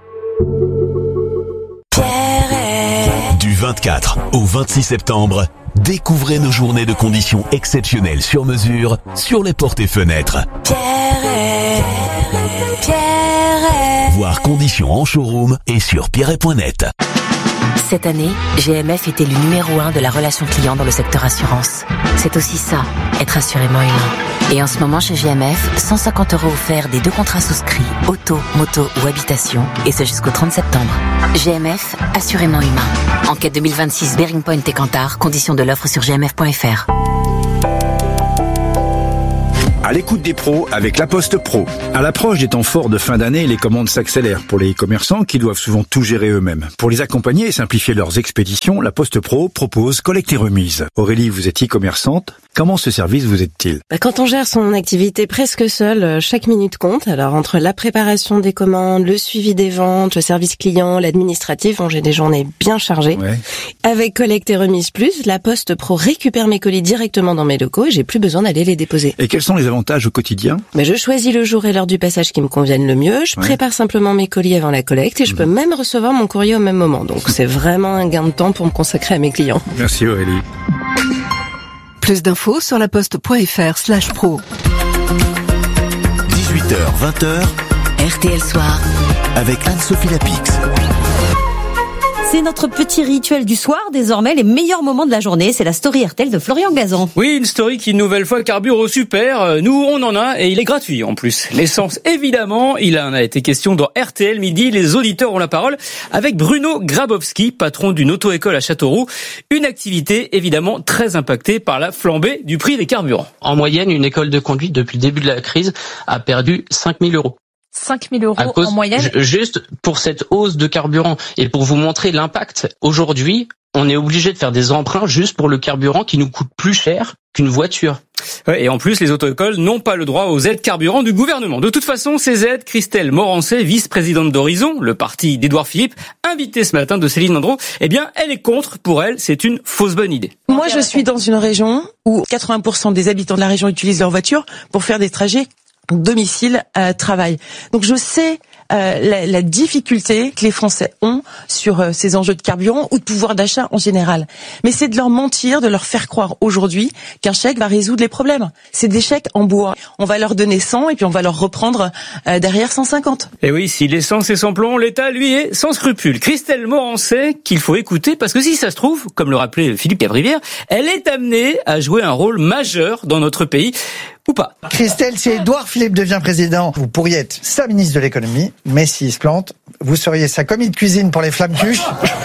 Du vingt-quatre au vingt-six septembre, découvrez nos journées de conditions exceptionnelles sur mesure sur les portes et fenêtres. Pierre, Pierre. Voir conditions en showroom et sur pierre point net. Cette année, G M F était le numéro un de la relation client dans le secteur assurance. C'est aussi ça, être assurément humain. Et en ce moment chez G M F, cent cinquante euros offerts des deux contrats souscrits, auto, moto ou habitation, et ce jusqu'au trente septembre. G M F, assurément humain. Enquête deux mille vingt-six Bearing Point et Kantar, conditions de l'offre sur g m f point f r. À l'écoute des pros avec La Poste Pro. À l'approche des temps forts de fin d'année, les commandes s'accélèrent pour les e-commerçants qui doivent souvent tout gérer eux-mêmes. Pour les accompagner et simplifier leurs expéditions, La Poste Pro propose collecte et remise. Aurélie, vous êtes e-commerçante. Comment ce service vous aide-t-il ? Quand on gère son activité presque seul, chaque minute compte. Alors entre la préparation des commandes, le suivi des ventes, le service client, l'administratif, bon, j'ai des journées bien chargées. Ouais. Avec collecte et remise plus, La Poste Pro récupère mes colis directement dans mes locaux et j'ai plus besoin d'aller les déposer. Et quels sont les avantages au quotidien ? Mais je choisis le jour et l'heure du passage qui me conviennent le mieux. Je ouais. prépare simplement mes colis avant la collecte et je mmh. peux même recevoir mon courrier au même moment. Donc c'est vraiment un gain de temps pour me consacrer à mes clients. Merci Aurélie. Plus d'infos sur laposte point f r slash pro. dix-huit heures vingt R T L Soir avec Anne-Sophie Lapix. C'est notre petit rituel du soir, désormais les meilleurs moments de la journée, c'est la story R T L de Florian Gazan. Oui, une story qui une nouvelle fois carbure au super, nous on en a et il est gratuit en plus. L'essence évidemment, il en a été question dans R T L Midi, les auditeurs ont la parole avec Bruno Grabowski, patron d'une auto-école à Châteauroux, une activité évidemment très impactée par la flambée du prix des carburants. En moyenne, une école de conduite depuis le début de la crise a perdu cinq mille euros. cinq mille euros en moyenne. Juste pour cette hausse de carburant et pour vous montrer l'impact. Aujourd'hui, on est obligé de faire des emprunts juste pour le carburant qui nous coûte plus cher qu'une voiture. Ouais, et en plus, les auto-écoles n'ont pas le droit aux aides carburant du gouvernement. De toute façon, ces aides, Christelle Morancet, vice-présidente d'Horizon, le parti d'Édouard Philippe, invitée ce matin de Céline Landreau, eh bien, elle est contre. Pour elle, c'est une fausse bonne idée. Moi, je suis dans une région où quatre-vingts pour cent des habitants de la région utilisent leur voiture pour faire des trajets domicile, euh, travail. Donc je sais euh, la, la difficulté que les Français ont sur euh, ces enjeux de carburant ou de pouvoir d'achat en général. Mais c'est de leur mentir, de leur faire croire aujourd'hui qu'un chèque va résoudre les problèmes. C'est des chèques en bois. On va leur donner cent et puis on va leur reprendre euh, derrière cent cinquante. Et oui, si l'essence est sans plomb, l'État, lui, est sans scrupule. Christelle Morancet, qu'il faut écouter, parce que si ça se trouve, comme le rappelait Philippe Cavrivière, elle est amenée à jouer un rôle majeur dans notre pays. Ou pas. Christelle, si Édouard Philippe devient président, vous pourriez être sa ministre de l'économie, mais s'il se plante, vous seriez sa commis de cuisine pour les flammes-cuches.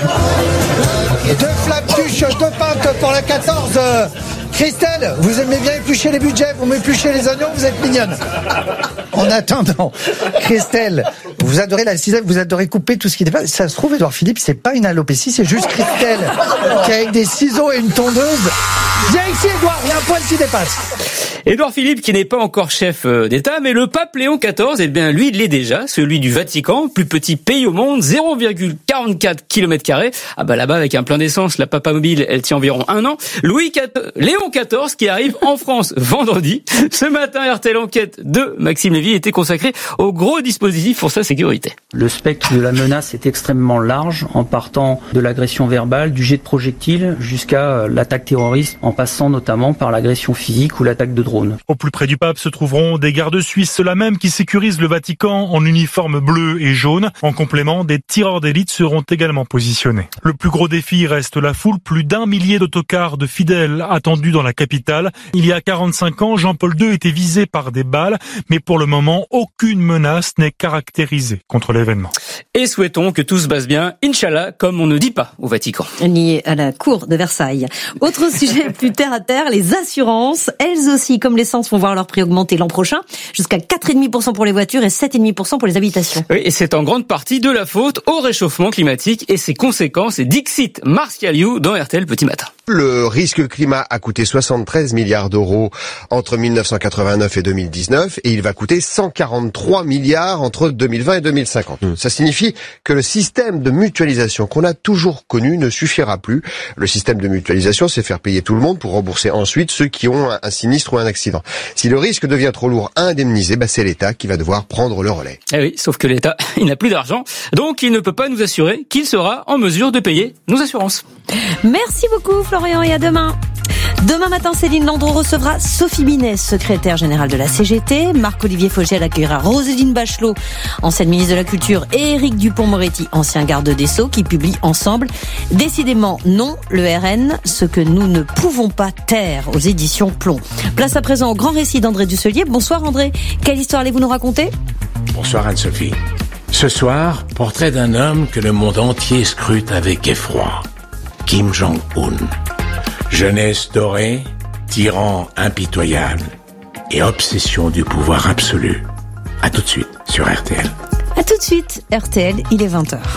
Deux flammes-cuches, deux pâtes pour le quatorze. Christelle, vous aimez bien éplucher les budgets, vous m'épluchez les oignons, vous êtes mignonne. En attendant, Christelle, vous adorez la ciselle, vous adorez couper tout ce qui dépasse. Ça se trouve, Édouard Philippe, c'est pas une alopécie, c'est juste Christelle qui avec des ciseaux et une tondeuse. Viens ici, Édouard, il y a un poil qui dépasse. Édouard Philippe, qui n'est pas encore chef d'État, mais le pape Léon quatorze, eh bien, lui, il l'est déjà, celui du Vatican, plus petit pays au monde, zéro virgule quarante-quatre kilomètres carrés. Ah bah là-bas, avec un plein d'essence, la Papa Mobile, elle tient environ un an. Louis quatorze, Léon quatorze, qui arrive en France vendredi. Ce matin, R T L Enquête de Maxime Lévy était consacré au gros dispositif pour sa sécurité. Le spectre de la menace est extrêmement large, en partant de l'agression verbale, du jet de projectiles, jusqu'à l'attaque terroriste, en passant notamment par l'agression physique ou l'attaque de drone. Au plus près du pape se trouveront des gardes suisses, ceux-là même qui sécurisent le Vatican en uniforme bleu et jaune. En complément, des tireurs d'élite seront également positionnés. Le plus gros défi reste la foule, plus d'un millier d'autocars de fidèles attendus dans la capitale. Il y a quarante-cinq ans, Jean-Paul deux était visé par des balles, mais pour le moment, aucune menace n'est caractérisée contre l'événement. Et souhaitons que tout se passe bien, Inch'Allah, comme on ne dit pas au Vatican. Lié à la cour de Versailles. Autre sujet plus terre à terre, les assurances, elles aussi comme l'essence vont voir leur prix augmenter l'an prochain, jusqu'à quatre virgule cinq pour cent pour les voitures et sept virgule cinq pour cent pour les habitations. Oui, et c'est en grande partie de la faute au réchauffement climatique et ses conséquences. Et Dixit Martialiou dans R T L Petit Matin. Le risque climat a coûté soixante-treize milliards d'euros entre mille neuf cent quatre-vingt-neuf et deux mille dix-neuf et il va coûter cent quarante-trois milliards entre deux mille vingt et deux mille cinquante. Mmh. Ça signifie que le système de mutualisation qu'on a toujours connu ne suffira plus. Le système de mutualisation, c'est faire payer tout le monde pour rembourser ensuite ceux qui ont un sinistre ou un accident. Si le risque devient trop lourd à indemniser, bah c'est l'État qui va devoir prendre le relais. Eh oui, sauf que l'État, il n'a plus d'argent, donc il ne peut pas nous assurer qu'il sera en mesure de payer nos assurances. Merci beaucoup Florian et à demain. Demain matin, Céline Landreau recevra Sophie Binet, secrétaire générale de la C G T. Marc-Olivier Fogel accueillera Roselyne Bachelot, ancienne ministre de la Culture, et Éric Dupond-Moretti, ancien garde des Sceaux, qui publient ensemble Décidément non, le R N, ce que nous ne pouvons pas taire, aux éditions Plomb. Place à présent au grand récit d'André Dusselier. Bonsoir André, quelle histoire allez-vous nous raconter ? Bonsoir Anne-Sophie. Ce soir, portrait d'un homme que le monde entier scrute avec effroi. Kim Jong-un. Jeunesse dorée, tyran impitoyable et obsession du pouvoir absolu. À tout de suite sur R T L. À tout de suite, R T L, il est vingt heures.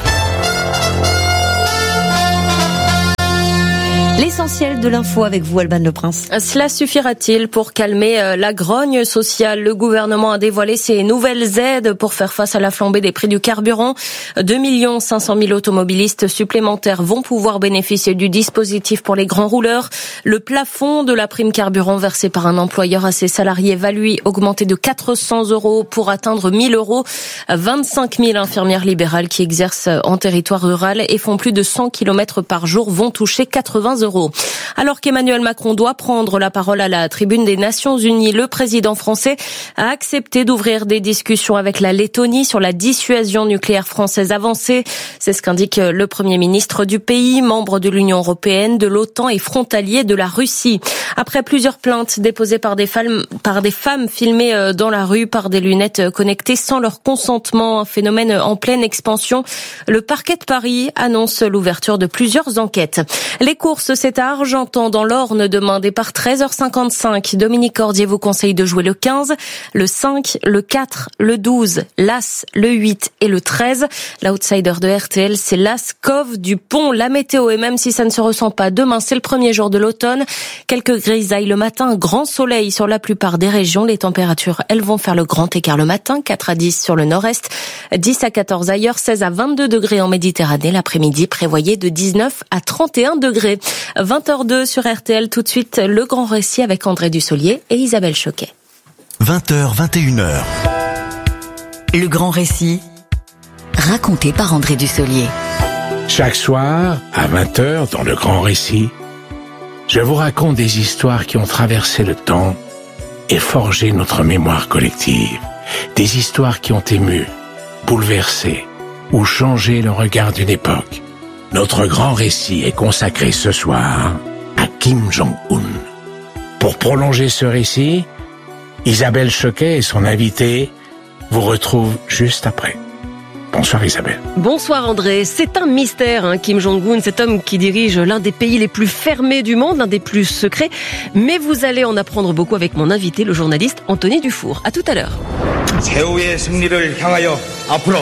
L'essentiel de l'info avec vous, Alban Le Prince. Cela suffira-t-il pour calmer la grogne sociale ? Le gouvernement a dévoilé ses nouvelles aides pour faire face à la flambée des prix du carburant. deux millions cinq cent mille automobilistes supplémentaires vont pouvoir bénéficier du dispositif pour les grands rouleurs. Le plafond de la prime carburant versée par un employeur à ses salariés va lui augmenter de quatre cents euros pour atteindre mille euros. vingt-cinq mille infirmières libérales qui exercent en territoire rural et font plus de cent kilomètres par jour vont toucher quatre-vingts euros. Alors qu'Emmanuel Macron doit prendre la parole à la tribune des Nations Unies, le président français a accepté d'ouvrir des discussions avec la Lettonie sur la dissuasion nucléaire française avancée. C'est ce qu'indique le Premier ministre du pays, membre de l'Union européenne, de l'OTAN et frontalier de la Russie. Après plusieurs plaintes déposées par des femmes, par des femmes filmées dans la rue par des lunettes connectées sans leur consentement, un phénomène en pleine expansion, le parquet de Paris annonce l'ouverture de plusieurs enquêtes. Les courses, c'est à Argentan dans l'Orne demain, départ treize heures cinquante-cinq. Dominique Cordier vous conseille de jouer le quinze, le cinq, le quatre, le douze, l'As, le huit et le treize. L'outsider de R T L, c'est l'As Cove du Pont. La météo, et même si ça ne se ressent pas, demain c'est le premier jour de l'automne. Quelques grisailles le matin, grand soleil sur la plupart des régions. Les températures, elles vont faire le grand écart le matin, quatre à dix sur le nord-est, dix à quatorze ailleurs, seize à vingt-deux degrés en Méditerranée. L'après-midi, prévoyez de dix-neuf à trente et un degrés. vingt heures deux sur R T L, tout de suite le grand récit avec André Dusselier et Isabelle Choquet. vingt heures, vingt et une heures. Le grand récit, raconté par André Dusselier. Chaque soir, à vingt heures, dans le grand récit, je vous raconte des histoires qui ont traversé le temps et forgé notre mémoire collective. Des histoires qui ont ému, bouleversé ou changé le regard d'une époque. Notre grand récit est consacré ce soir à Kim Jong-un. Pour prolonger ce récit, Isabelle Choquet et son invité vous retrouvent juste après. Bonsoir Isabelle. Bonsoir André. C'est un mystère, hein, Kim Jong-un, cet homme qui dirige l'un des pays les plus fermés du monde, l'un des plus secrets. Mais vous allez en apprendre beaucoup avec mon invité, le journaliste Anthony Dufour. À tout à l'heure. 최후의 승리를 향하여 앞으로.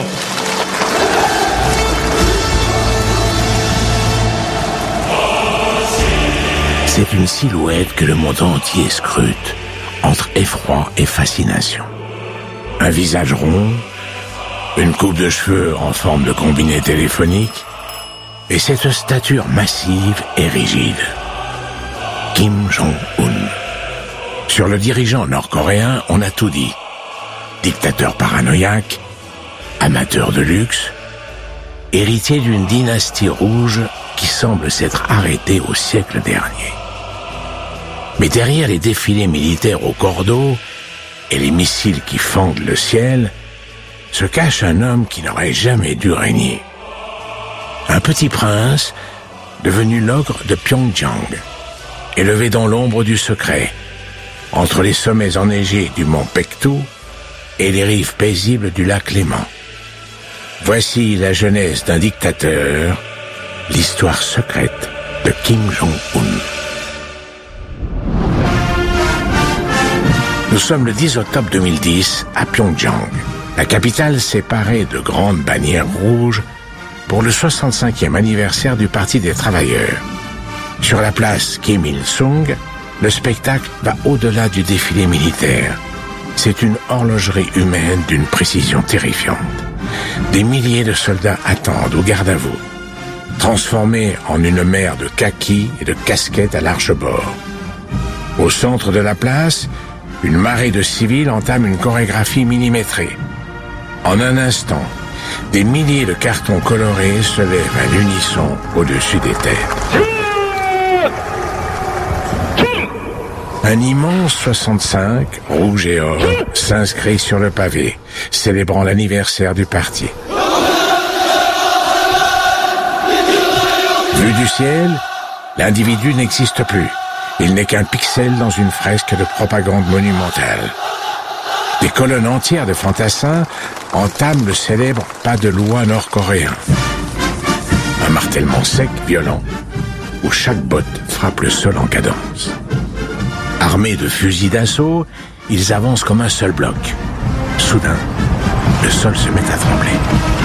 C'est une silhouette que le monde entier scrute, entre effroi et fascination. Un visage rond, une coupe de cheveux en forme de combiné téléphonique, et cette stature massive et rigide. Kim Jong-un. Sur le dirigeant nord-coréen, on a tout dit. Dictateur paranoïaque, amateur de luxe, héritier d'une dynastie rouge qui semble s'être arrêtée au siècle dernier. Mais derrière les défilés militaires au cordeau et les missiles qui fendent le ciel, se cache un homme qui n'aurait jamais dû régner. Un petit prince, devenu l'ogre de Pyongyang, élevé dans l'ombre du secret, entre les sommets enneigés du mont Paektu et les rives paisibles du lac Léman. Voici la jeunesse d'un dictateur, l'histoire secrète de Kim Jong-un. Nous sommes le dix octobre deux mille dix à Pyongyang. La capitale s'est parée de grandes bannières rouges pour le soixante-cinquième anniversaire du Parti des Travailleurs. Sur la place Kim Il-sung, le spectacle va au-delà du défilé militaire. C'est une horlogerie humaine d'une précision terrifiante. Des milliers de soldats attendent au garde-à-vous, transformés en une mer de kakis et de casquettes à large bord. Au centre de la place, une marée de civils entame une chorégraphie millimétrée. En un instant, des milliers de cartons colorés se lèvent à l'unisson au-dessus des têtes. Un immense soixante-cinq, rouge et or, s'inscrit sur le pavé, célébrant l'anniversaire du parti. Vu du ciel, l'individu n'existe plus. Il n'est qu'un pixel dans une fresque de propagande monumentale. Des colonnes entières de fantassins entament le célèbre pas de loi nord-coréen. Un martèlement sec, violent, où chaque botte frappe le sol en cadence. Armés de fusils d'assaut, ils avancent comme un seul bloc. Soudain, le sol se met à trembler.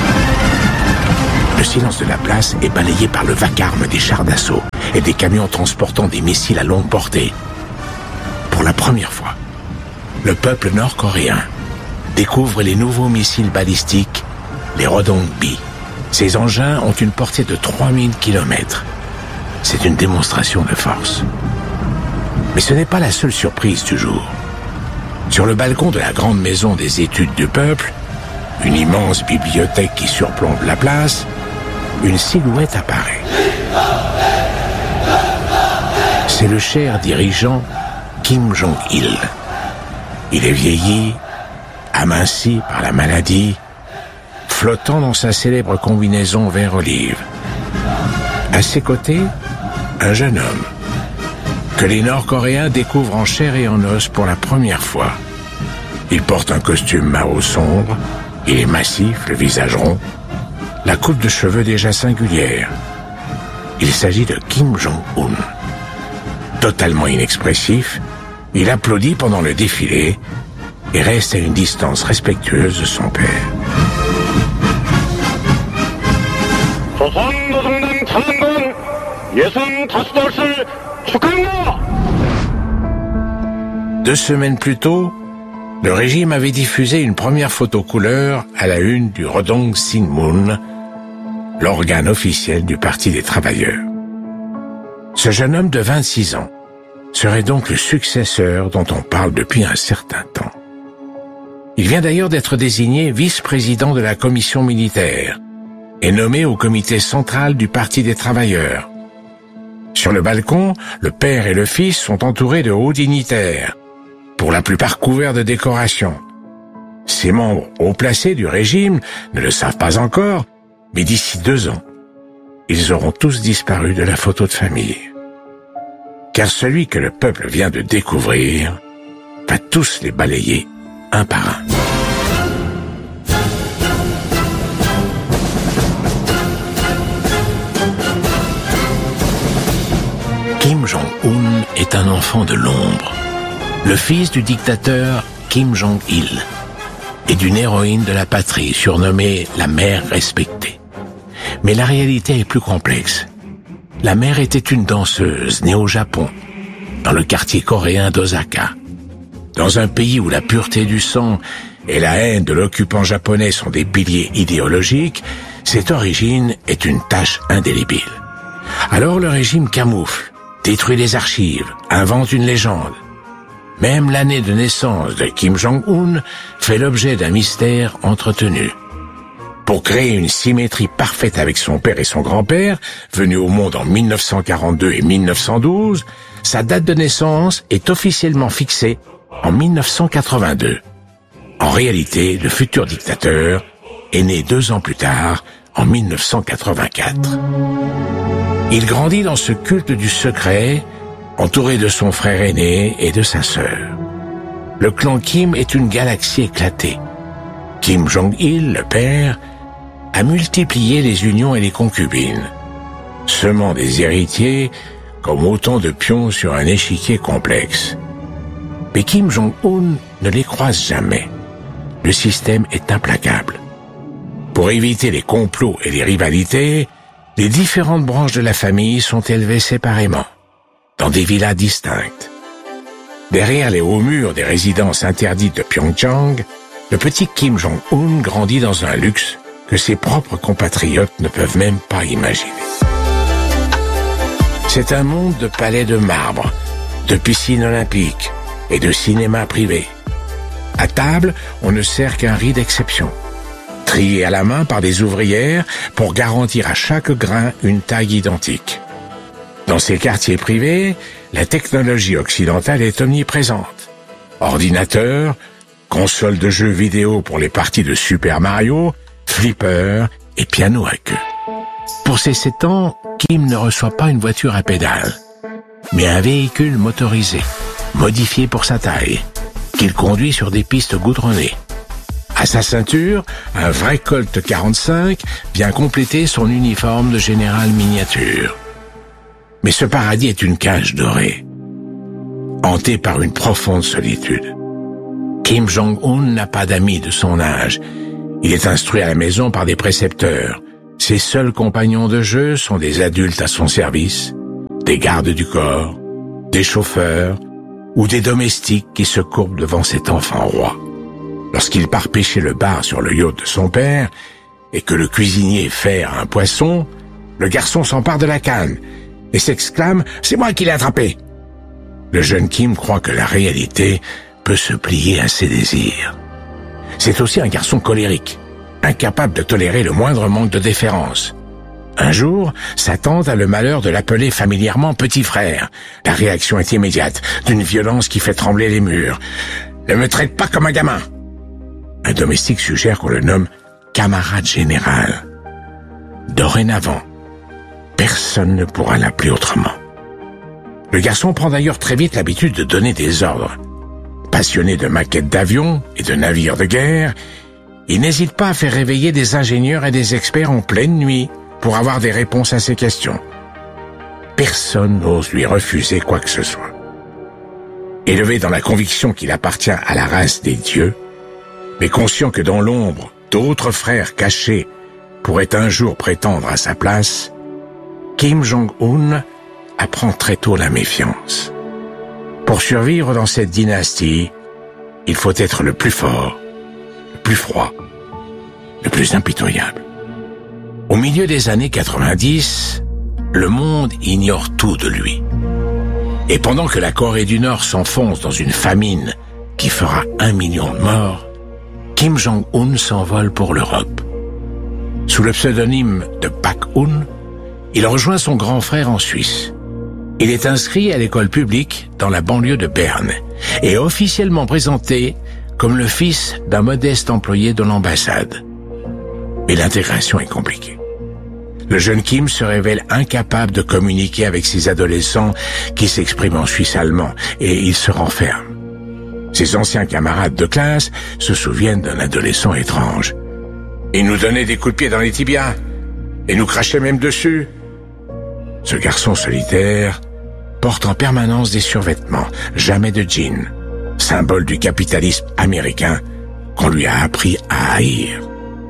Le silence de la place est balayé par le vacarme des chars d'assaut et des camions transportant des missiles à longue portée. Pour la première fois, le peuple nord-coréen découvre les nouveaux missiles balistiques, les Rodong-B. Ces engins ont une portée de trois mille kilomètres. C'est une démonstration de force. Mais ce n'est pas la seule surprise du jour. Sur le balcon de la grande maison des études du peuple, une immense bibliothèque qui surplombe la place, une silhouette apparaît. C'est le cher dirigeant Kim Jong-il. Il est vieilli, aminci par la maladie, flottant dans sa célèbre combinaison vert olive. À ses côtés, un jeune homme que les Nord-Coréens découvrent en chair et en os pour la première fois. Il porte un costume Mao sombre, il est massif, le visage rond, la coupe de cheveux déjà singulière. Il s'agit de Kim Jong-un. Totalement inexpressif, il applaudit pendant le défilé et reste à une distance respectueuse de son père. Deux semaines plus tôt, le régime avait diffusé une première photo couleur à la une du Rodong Sinmun, l'organe officiel du Parti des Travailleurs. Ce jeune homme de vingt-six ans serait donc le successeur dont on parle depuis un certain temps. Il vient d'ailleurs d'être désigné vice-président de la commission militaire et nommé au comité central du Parti des Travailleurs. Sur le balcon, le père et le fils sont entourés de hauts dignitaires, pour la plupart couverts de décorations. Ces membres haut placés du régime ne le savent pas encore, mais d'ici deux ans, ils auront tous disparu de la photo de famille. Car celui que le peuple vient de découvrir va tous les balayer un par un. Kim Jong-un est un enfant de l'ombre, le fils du dictateur Kim Jong-il et d'une héroïne de la patrie surnommée la mère respectée. Mais la réalité est plus complexe. La mère était une danseuse née au Japon, dans le quartier coréen d'Osaka. Dans un pays où la pureté du sang et la haine de l'occupant japonais sont des piliers idéologiques, cette origine est une tache indélébile. Alors le régime camoufle, détruit les archives, invente une légende. Même l'année de naissance de Kim Jong-un fait l'objet d'un mystère entretenu. Pour créer une symétrie parfaite avec son père et son grand-père, venus au monde en mille neuf cent quarante-deux et mille neuf cent douze, sa date de naissance est officiellement fixée en mille neuf cent quatre-vingt-deux. En réalité, le futur dictateur est né deux ans plus tard, en mille neuf cent quatre-vingt-quatre. Il grandit dans ce culte du secret, entouré de son frère aîné et de sa sœur. Le clan Kim est une galaxie éclatée. Kim Jong-il, le père, a multiplié les unions et les concubines, semant des héritiers comme autant de pions sur un échiquier complexe. Mais Kim Jong-un ne les croise jamais. Le système est implacable. Pour éviter les complots et les rivalités, les différentes branches de la famille sont élevées séparément, dans des villas distinctes. Derrière les hauts murs des résidences interdites de Pyeongchang, le petit Kim Jong-un grandit dans un luxe que ses propres compatriotes ne peuvent même pas imaginer. C'est un monde de palais de marbre, de piscines olympiques et de cinéma privé. À table, on ne sert qu'un riz d'exception, trié à la main par des ouvrières pour garantir à chaque grain une taille identique. Dans ces quartiers privés, la technologie occidentale est omniprésente. Ordinateurs, consoles de jeux vidéo pour les parties de Super Mario, flippers et piano à queue. Pour ses sept ans, Kim ne reçoit pas une voiture à pédales, mais un véhicule motorisé, modifié pour sa taille, qu'il conduit sur des pistes goudronnées. À sa ceinture, un vrai Colt quarante-cinq vient compléter son uniforme de général miniature. Mais ce paradis est une cage dorée, hanté par une profonde solitude. Kim Jong-un n'a pas d'amis de son âge. Il est instruit à la maison par des précepteurs. Ses seuls compagnons de jeu sont des adultes à son service, des gardes du corps, des chauffeurs ou des domestiques qui se courbent devant cet enfant roi. Lorsqu'il part pêcher le bar sur le yacht de son père et que le cuisinier fait un poisson, le garçon s'empare de la canne et s'exclame « C'est moi qui l'ai attrapé !» Le jeune Kim croit que la réalité peut se plier à ses désirs. C'est aussi un garçon colérique, incapable de tolérer le moindre manque de déférence. Un jour, sa tante a le malheur de l'appeler familièrement petit frère. La réaction est immédiate, d'une violence qui fait trembler les murs. « Ne me traite pas comme un gamin !» Un domestique suggère qu'on le nomme camarade général. Dorénavant, personne ne pourra l'appeler autrement. Le garçon prend d'ailleurs très vite l'habitude de donner des ordres. Passionné de maquettes d'avions et de navires de guerre, il n'hésite pas à faire réveiller des ingénieurs et des experts en pleine nuit pour avoir des réponses à ses questions. Personne n'ose lui refuser quoi que ce soit. Élevé dans la conviction qu'il appartient à la race des dieux, mais conscient que dans l'ombre, d'autres frères cachés pourraient un jour prétendre à sa place, Kim Jong-un apprend très tôt la méfiance. Pour survivre dans cette dynastie, il faut être le plus fort, le plus froid, le plus impitoyable. Au milieu des années quatre-vingt-dix, le monde ignore tout de lui. Et pendant que la Corée du Nord s'enfonce dans une famine qui fera un million de morts, Kim Jong-un s'envole pour l'Europe. Sous le pseudonyme de Pak-un, il rejoint son grand frère en Suisse. Il est inscrit à l'école publique dans la banlieue de Berne et officiellement présenté comme le fils d'un modeste employé de l'ambassade. Mais l'intégration est compliquée. Le jeune Kim se révèle incapable de communiquer avec ses adolescents qui s'expriment en suisse allemand et il se renferme. Ses anciens camarades de classe se souviennent d'un adolescent étrange. Il nous donnait des coups de pied dans les tibias et nous crachait même dessus. Ce garçon solitaire porte en permanence des survêtements, jamais de jeans, symbole du capitalisme américain qu'on lui a appris à haïr.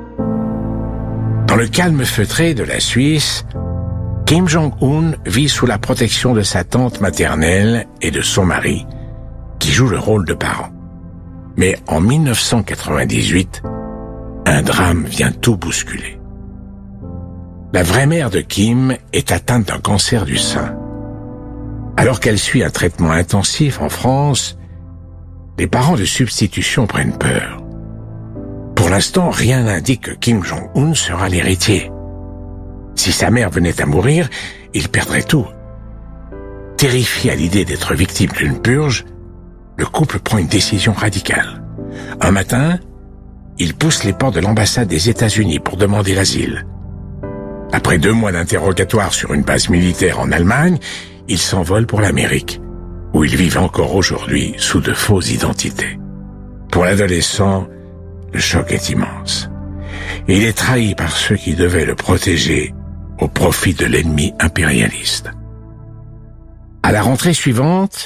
Dans le calme feutré de la Suisse, Kim Jong-un vit sous la protection de sa tante maternelle et de son mari, qui jouent le rôle de parents. Mais en mille neuf cent quatre-vingt-dix-huit, un drame vient tout bousculer. La vraie mère de Kim est atteinte d'un cancer du sein. Alors qu'elle suit un traitement intensif en France, les parents de substitution prennent peur. Pour l'instant, rien n'indique que Kim Jong-un sera l'héritier. Si sa mère venait à mourir, il perdrait tout. Terrifié à l'idée d'être victime d'une purge, le couple prend une décision radicale. Un matin, il pousse les portes de l'ambassade des États-Unis pour demander l'asile. Après deux mois d'interrogatoire sur une base militaire en Allemagne, il s'envole pour l'Amérique, où ils vivent encore aujourd'hui sous de fausses identités. Pour l'adolescent, le choc est immense. Il est trahi par ceux qui devaient le protéger au profit de l'ennemi impérialiste. À la rentrée suivante,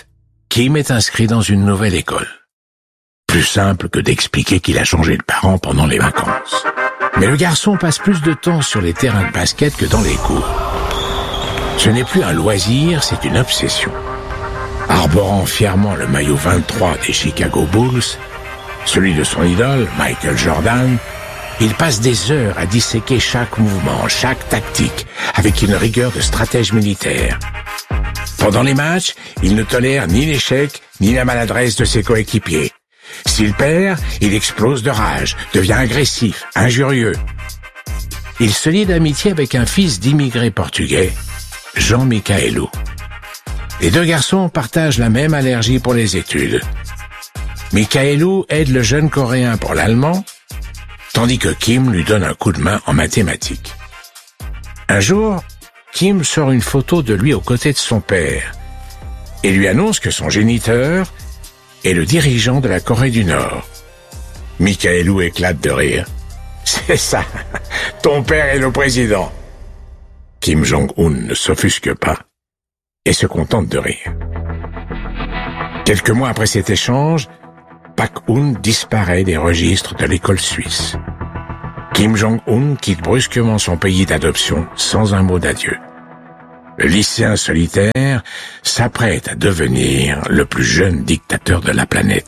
Kim est inscrit dans une nouvelle école. Plus simple que d'expliquer qu'il a changé de parents pendant les vacances. Mais le garçon passe plus de temps sur les terrains de basket que dans les cours. Ce n'est plus un loisir, c'est une obsession. Arborant fièrement le maillot vingt-trois des Chicago Bulls, celui de son idole, Michael Jordan, il passe des heures à disséquer chaque mouvement, chaque tactique, avec une rigueur de stratège militaire. Pendant les matchs, il ne tolère ni l'échec, ni la maladresse de ses coéquipiers. S'il perd, il explose de rage, devient agressif, injurieux. Il se lie d'amitié avec un fils d'immigrés portugais, Jean Michaelou. Les deux garçons partagent la même allergie pour les études. Michaelou aide le jeune Coréen pour l'allemand, tandis que Kim lui donne un coup de main en mathématiques. Un jour, Kim sort une photo de lui aux côtés de son père et lui annonce que son géniteur est le dirigeant de la Corée du Nord. Michaelou éclate de rire. « C'est ça, ton père est le président !» Kim Jong-un ne s'offusque pas et se contente de rire. Quelques mois après cet échange, Pak-un disparaît des registres de l'école suisse. Kim Jong-un quitte brusquement son pays d'adoption sans un mot d'adieu. Le lycéen solitaire s'apprête à devenir le plus jeune dictateur de la planète.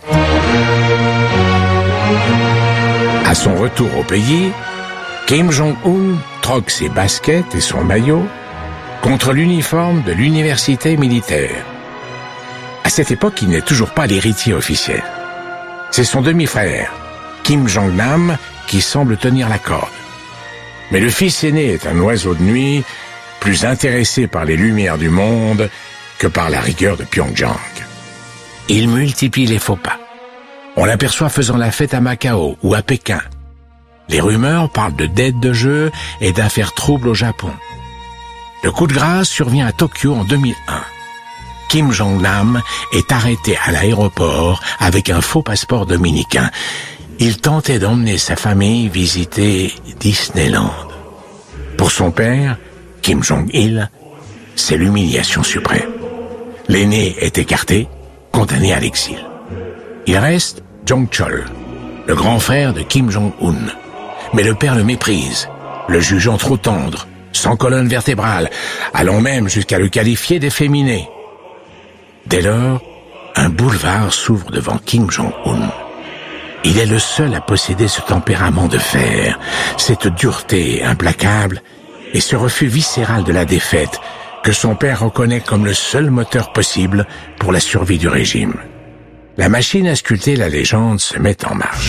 À son retour au pays, Kim Jong-un troque ses baskets et son maillot contre l'uniforme de l'université militaire. À cette époque, il n'est toujours pas l'héritier officiel. C'est son demi-frère, Kim Jong-nam, qui semble tenir la corde. Mais le fils aîné est un oiseau de nuit, plus intéressé par les lumières du monde que par la rigueur de Pyongyang. Il multiplie les faux pas. On l'aperçoit faisant la fête à Macao ou à Pékin. Les rumeurs parlent de dettes de jeu et d'affaires troubles au Japon. Le coup de grâce survient à Tokyo en deux mille un. Kim Jong-nam est arrêté à l'aéroport avec un faux passeport dominicain. Il tentait d'emmener sa famille visiter Disneyland. Pour son père, Kim Jong-il, c'est l'humiliation suprême. L'aîné est écarté, condamné à l'exil. Il reste Jong-chol, le grand frère de Kim Jong-un. Mais le père le méprise, le jugeant trop tendre, sans colonne vertébrale, allant même jusqu'à le qualifier d'efféminé. Dès lors, un boulevard s'ouvre devant Kim Jong-un. Il est le seul à posséder ce tempérament de fer, cette dureté implacable et ce refus viscéral de la défaite que son père reconnaît comme le seul moteur possible pour la survie du régime. La machine à sculpter la légende se met en marche.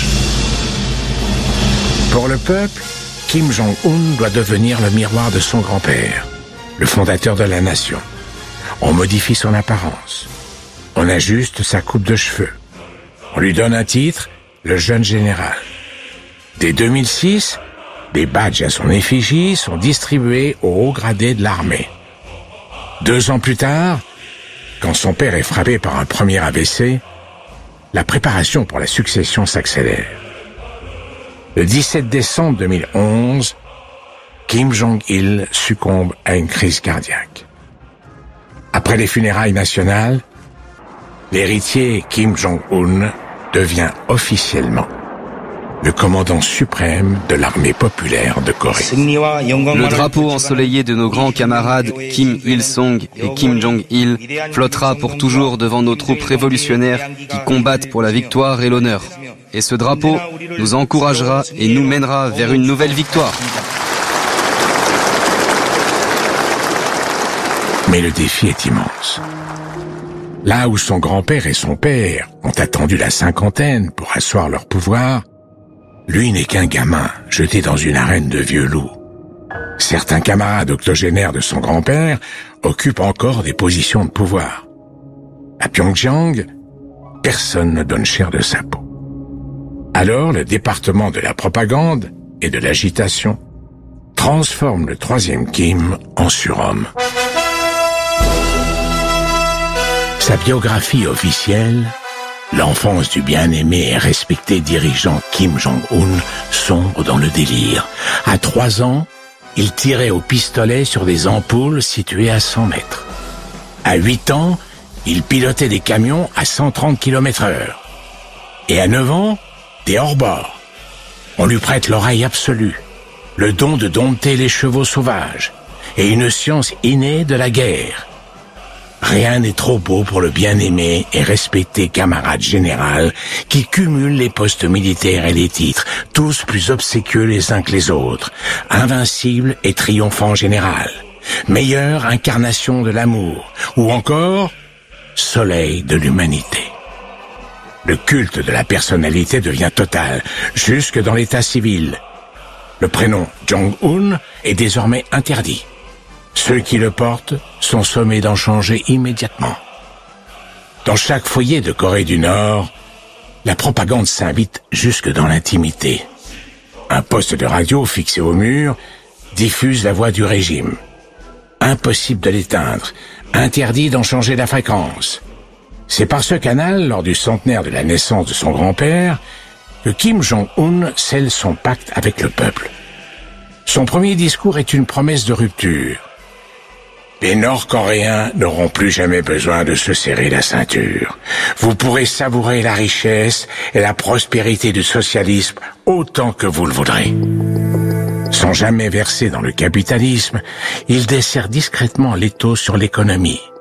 Pour le peuple, Kim Jong-un doit devenir le miroir de son grand-père, le fondateur de la nation. On modifie son apparence. On ajuste sa coupe de cheveux. On lui donne un titre, le jeune général. Dès deux mille six, des badges à son effigie sont distribués aux hauts gradés de l'armée. Deux ans plus tard, quand son père est frappé par un premier A V C, la préparation pour la succession s'accélère. Le dix-sept décembre deux mille onze, Kim Jong-il succombe à une crise cardiaque. Après les funérailles nationales, l'héritier Kim Jong-un devient officiellement le commandant suprême de l'armée populaire de Corée. Le drapeau ensoleillé de nos grands camarades Kim Il-sung et Kim Jong-il flottera pour toujours devant nos troupes révolutionnaires qui combattent pour la victoire et l'honneur. Et ce drapeau nous encouragera et nous mènera vers une nouvelle victoire. Mais le défi est immense. Là où son grand-père et son père ont attendu la cinquantaine pour asseoir leur pouvoir, lui n'est qu'un gamin jeté dans une arène de vieux loups. Certains camarades octogénaires de son grand-père occupent encore des positions de pouvoir. À Pyongyang, personne ne donne cher de sa peau. Alors, le département de la propagande et de l'agitation transforme le troisième Kim en surhomme. Sa biographie officielle, l'enfance du bien-aimé et respecté dirigeant Kim Jong-un, sombre dans le délire. À trois ans, il tirait au pistolet sur des ampoules situées à cent mètres. À huit ans, il pilotait des camions à cent trente kilomètres heure. Et à neuf ans, des hors-bord. On lui prête l'oreille absolue, le don de dompter les chevaux sauvages, et une science innée de la guerre. Rien n'est trop beau pour le bien-aimé et respecté camarade général qui cumule les postes militaires et les titres, tous plus obséquieux les uns que les autres, invincible et triomphant général, meilleure incarnation de l'amour, ou encore soleil de l'humanité. Le culte de la personnalité devient total, jusque dans l'état civil. Le prénom Jong-un est désormais interdit. Ceux qui le portent sont sommés d'en changer immédiatement. Dans chaque foyer de Corée du Nord, la propagande s'invite jusque dans l'intimité. Un poste de radio fixé au mur diffuse la voix du régime. Impossible de l'éteindre, interdit d'en changer la fréquence. C'est par ce canal, lors du centenaire de la naissance de son grand-père, que Kim Jong-un scelle son pacte avec le peuple. Son premier discours est une promesse de rupture. Les Nord-Coréens n'auront plus jamais besoin de se serrer la ceinture. Vous pourrez savourer la richesse et la prospérité du socialisme autant que vous le voudrez. Sans jamais verser dans le capitalisme, il dessert discrètement l'étau sur l'économie.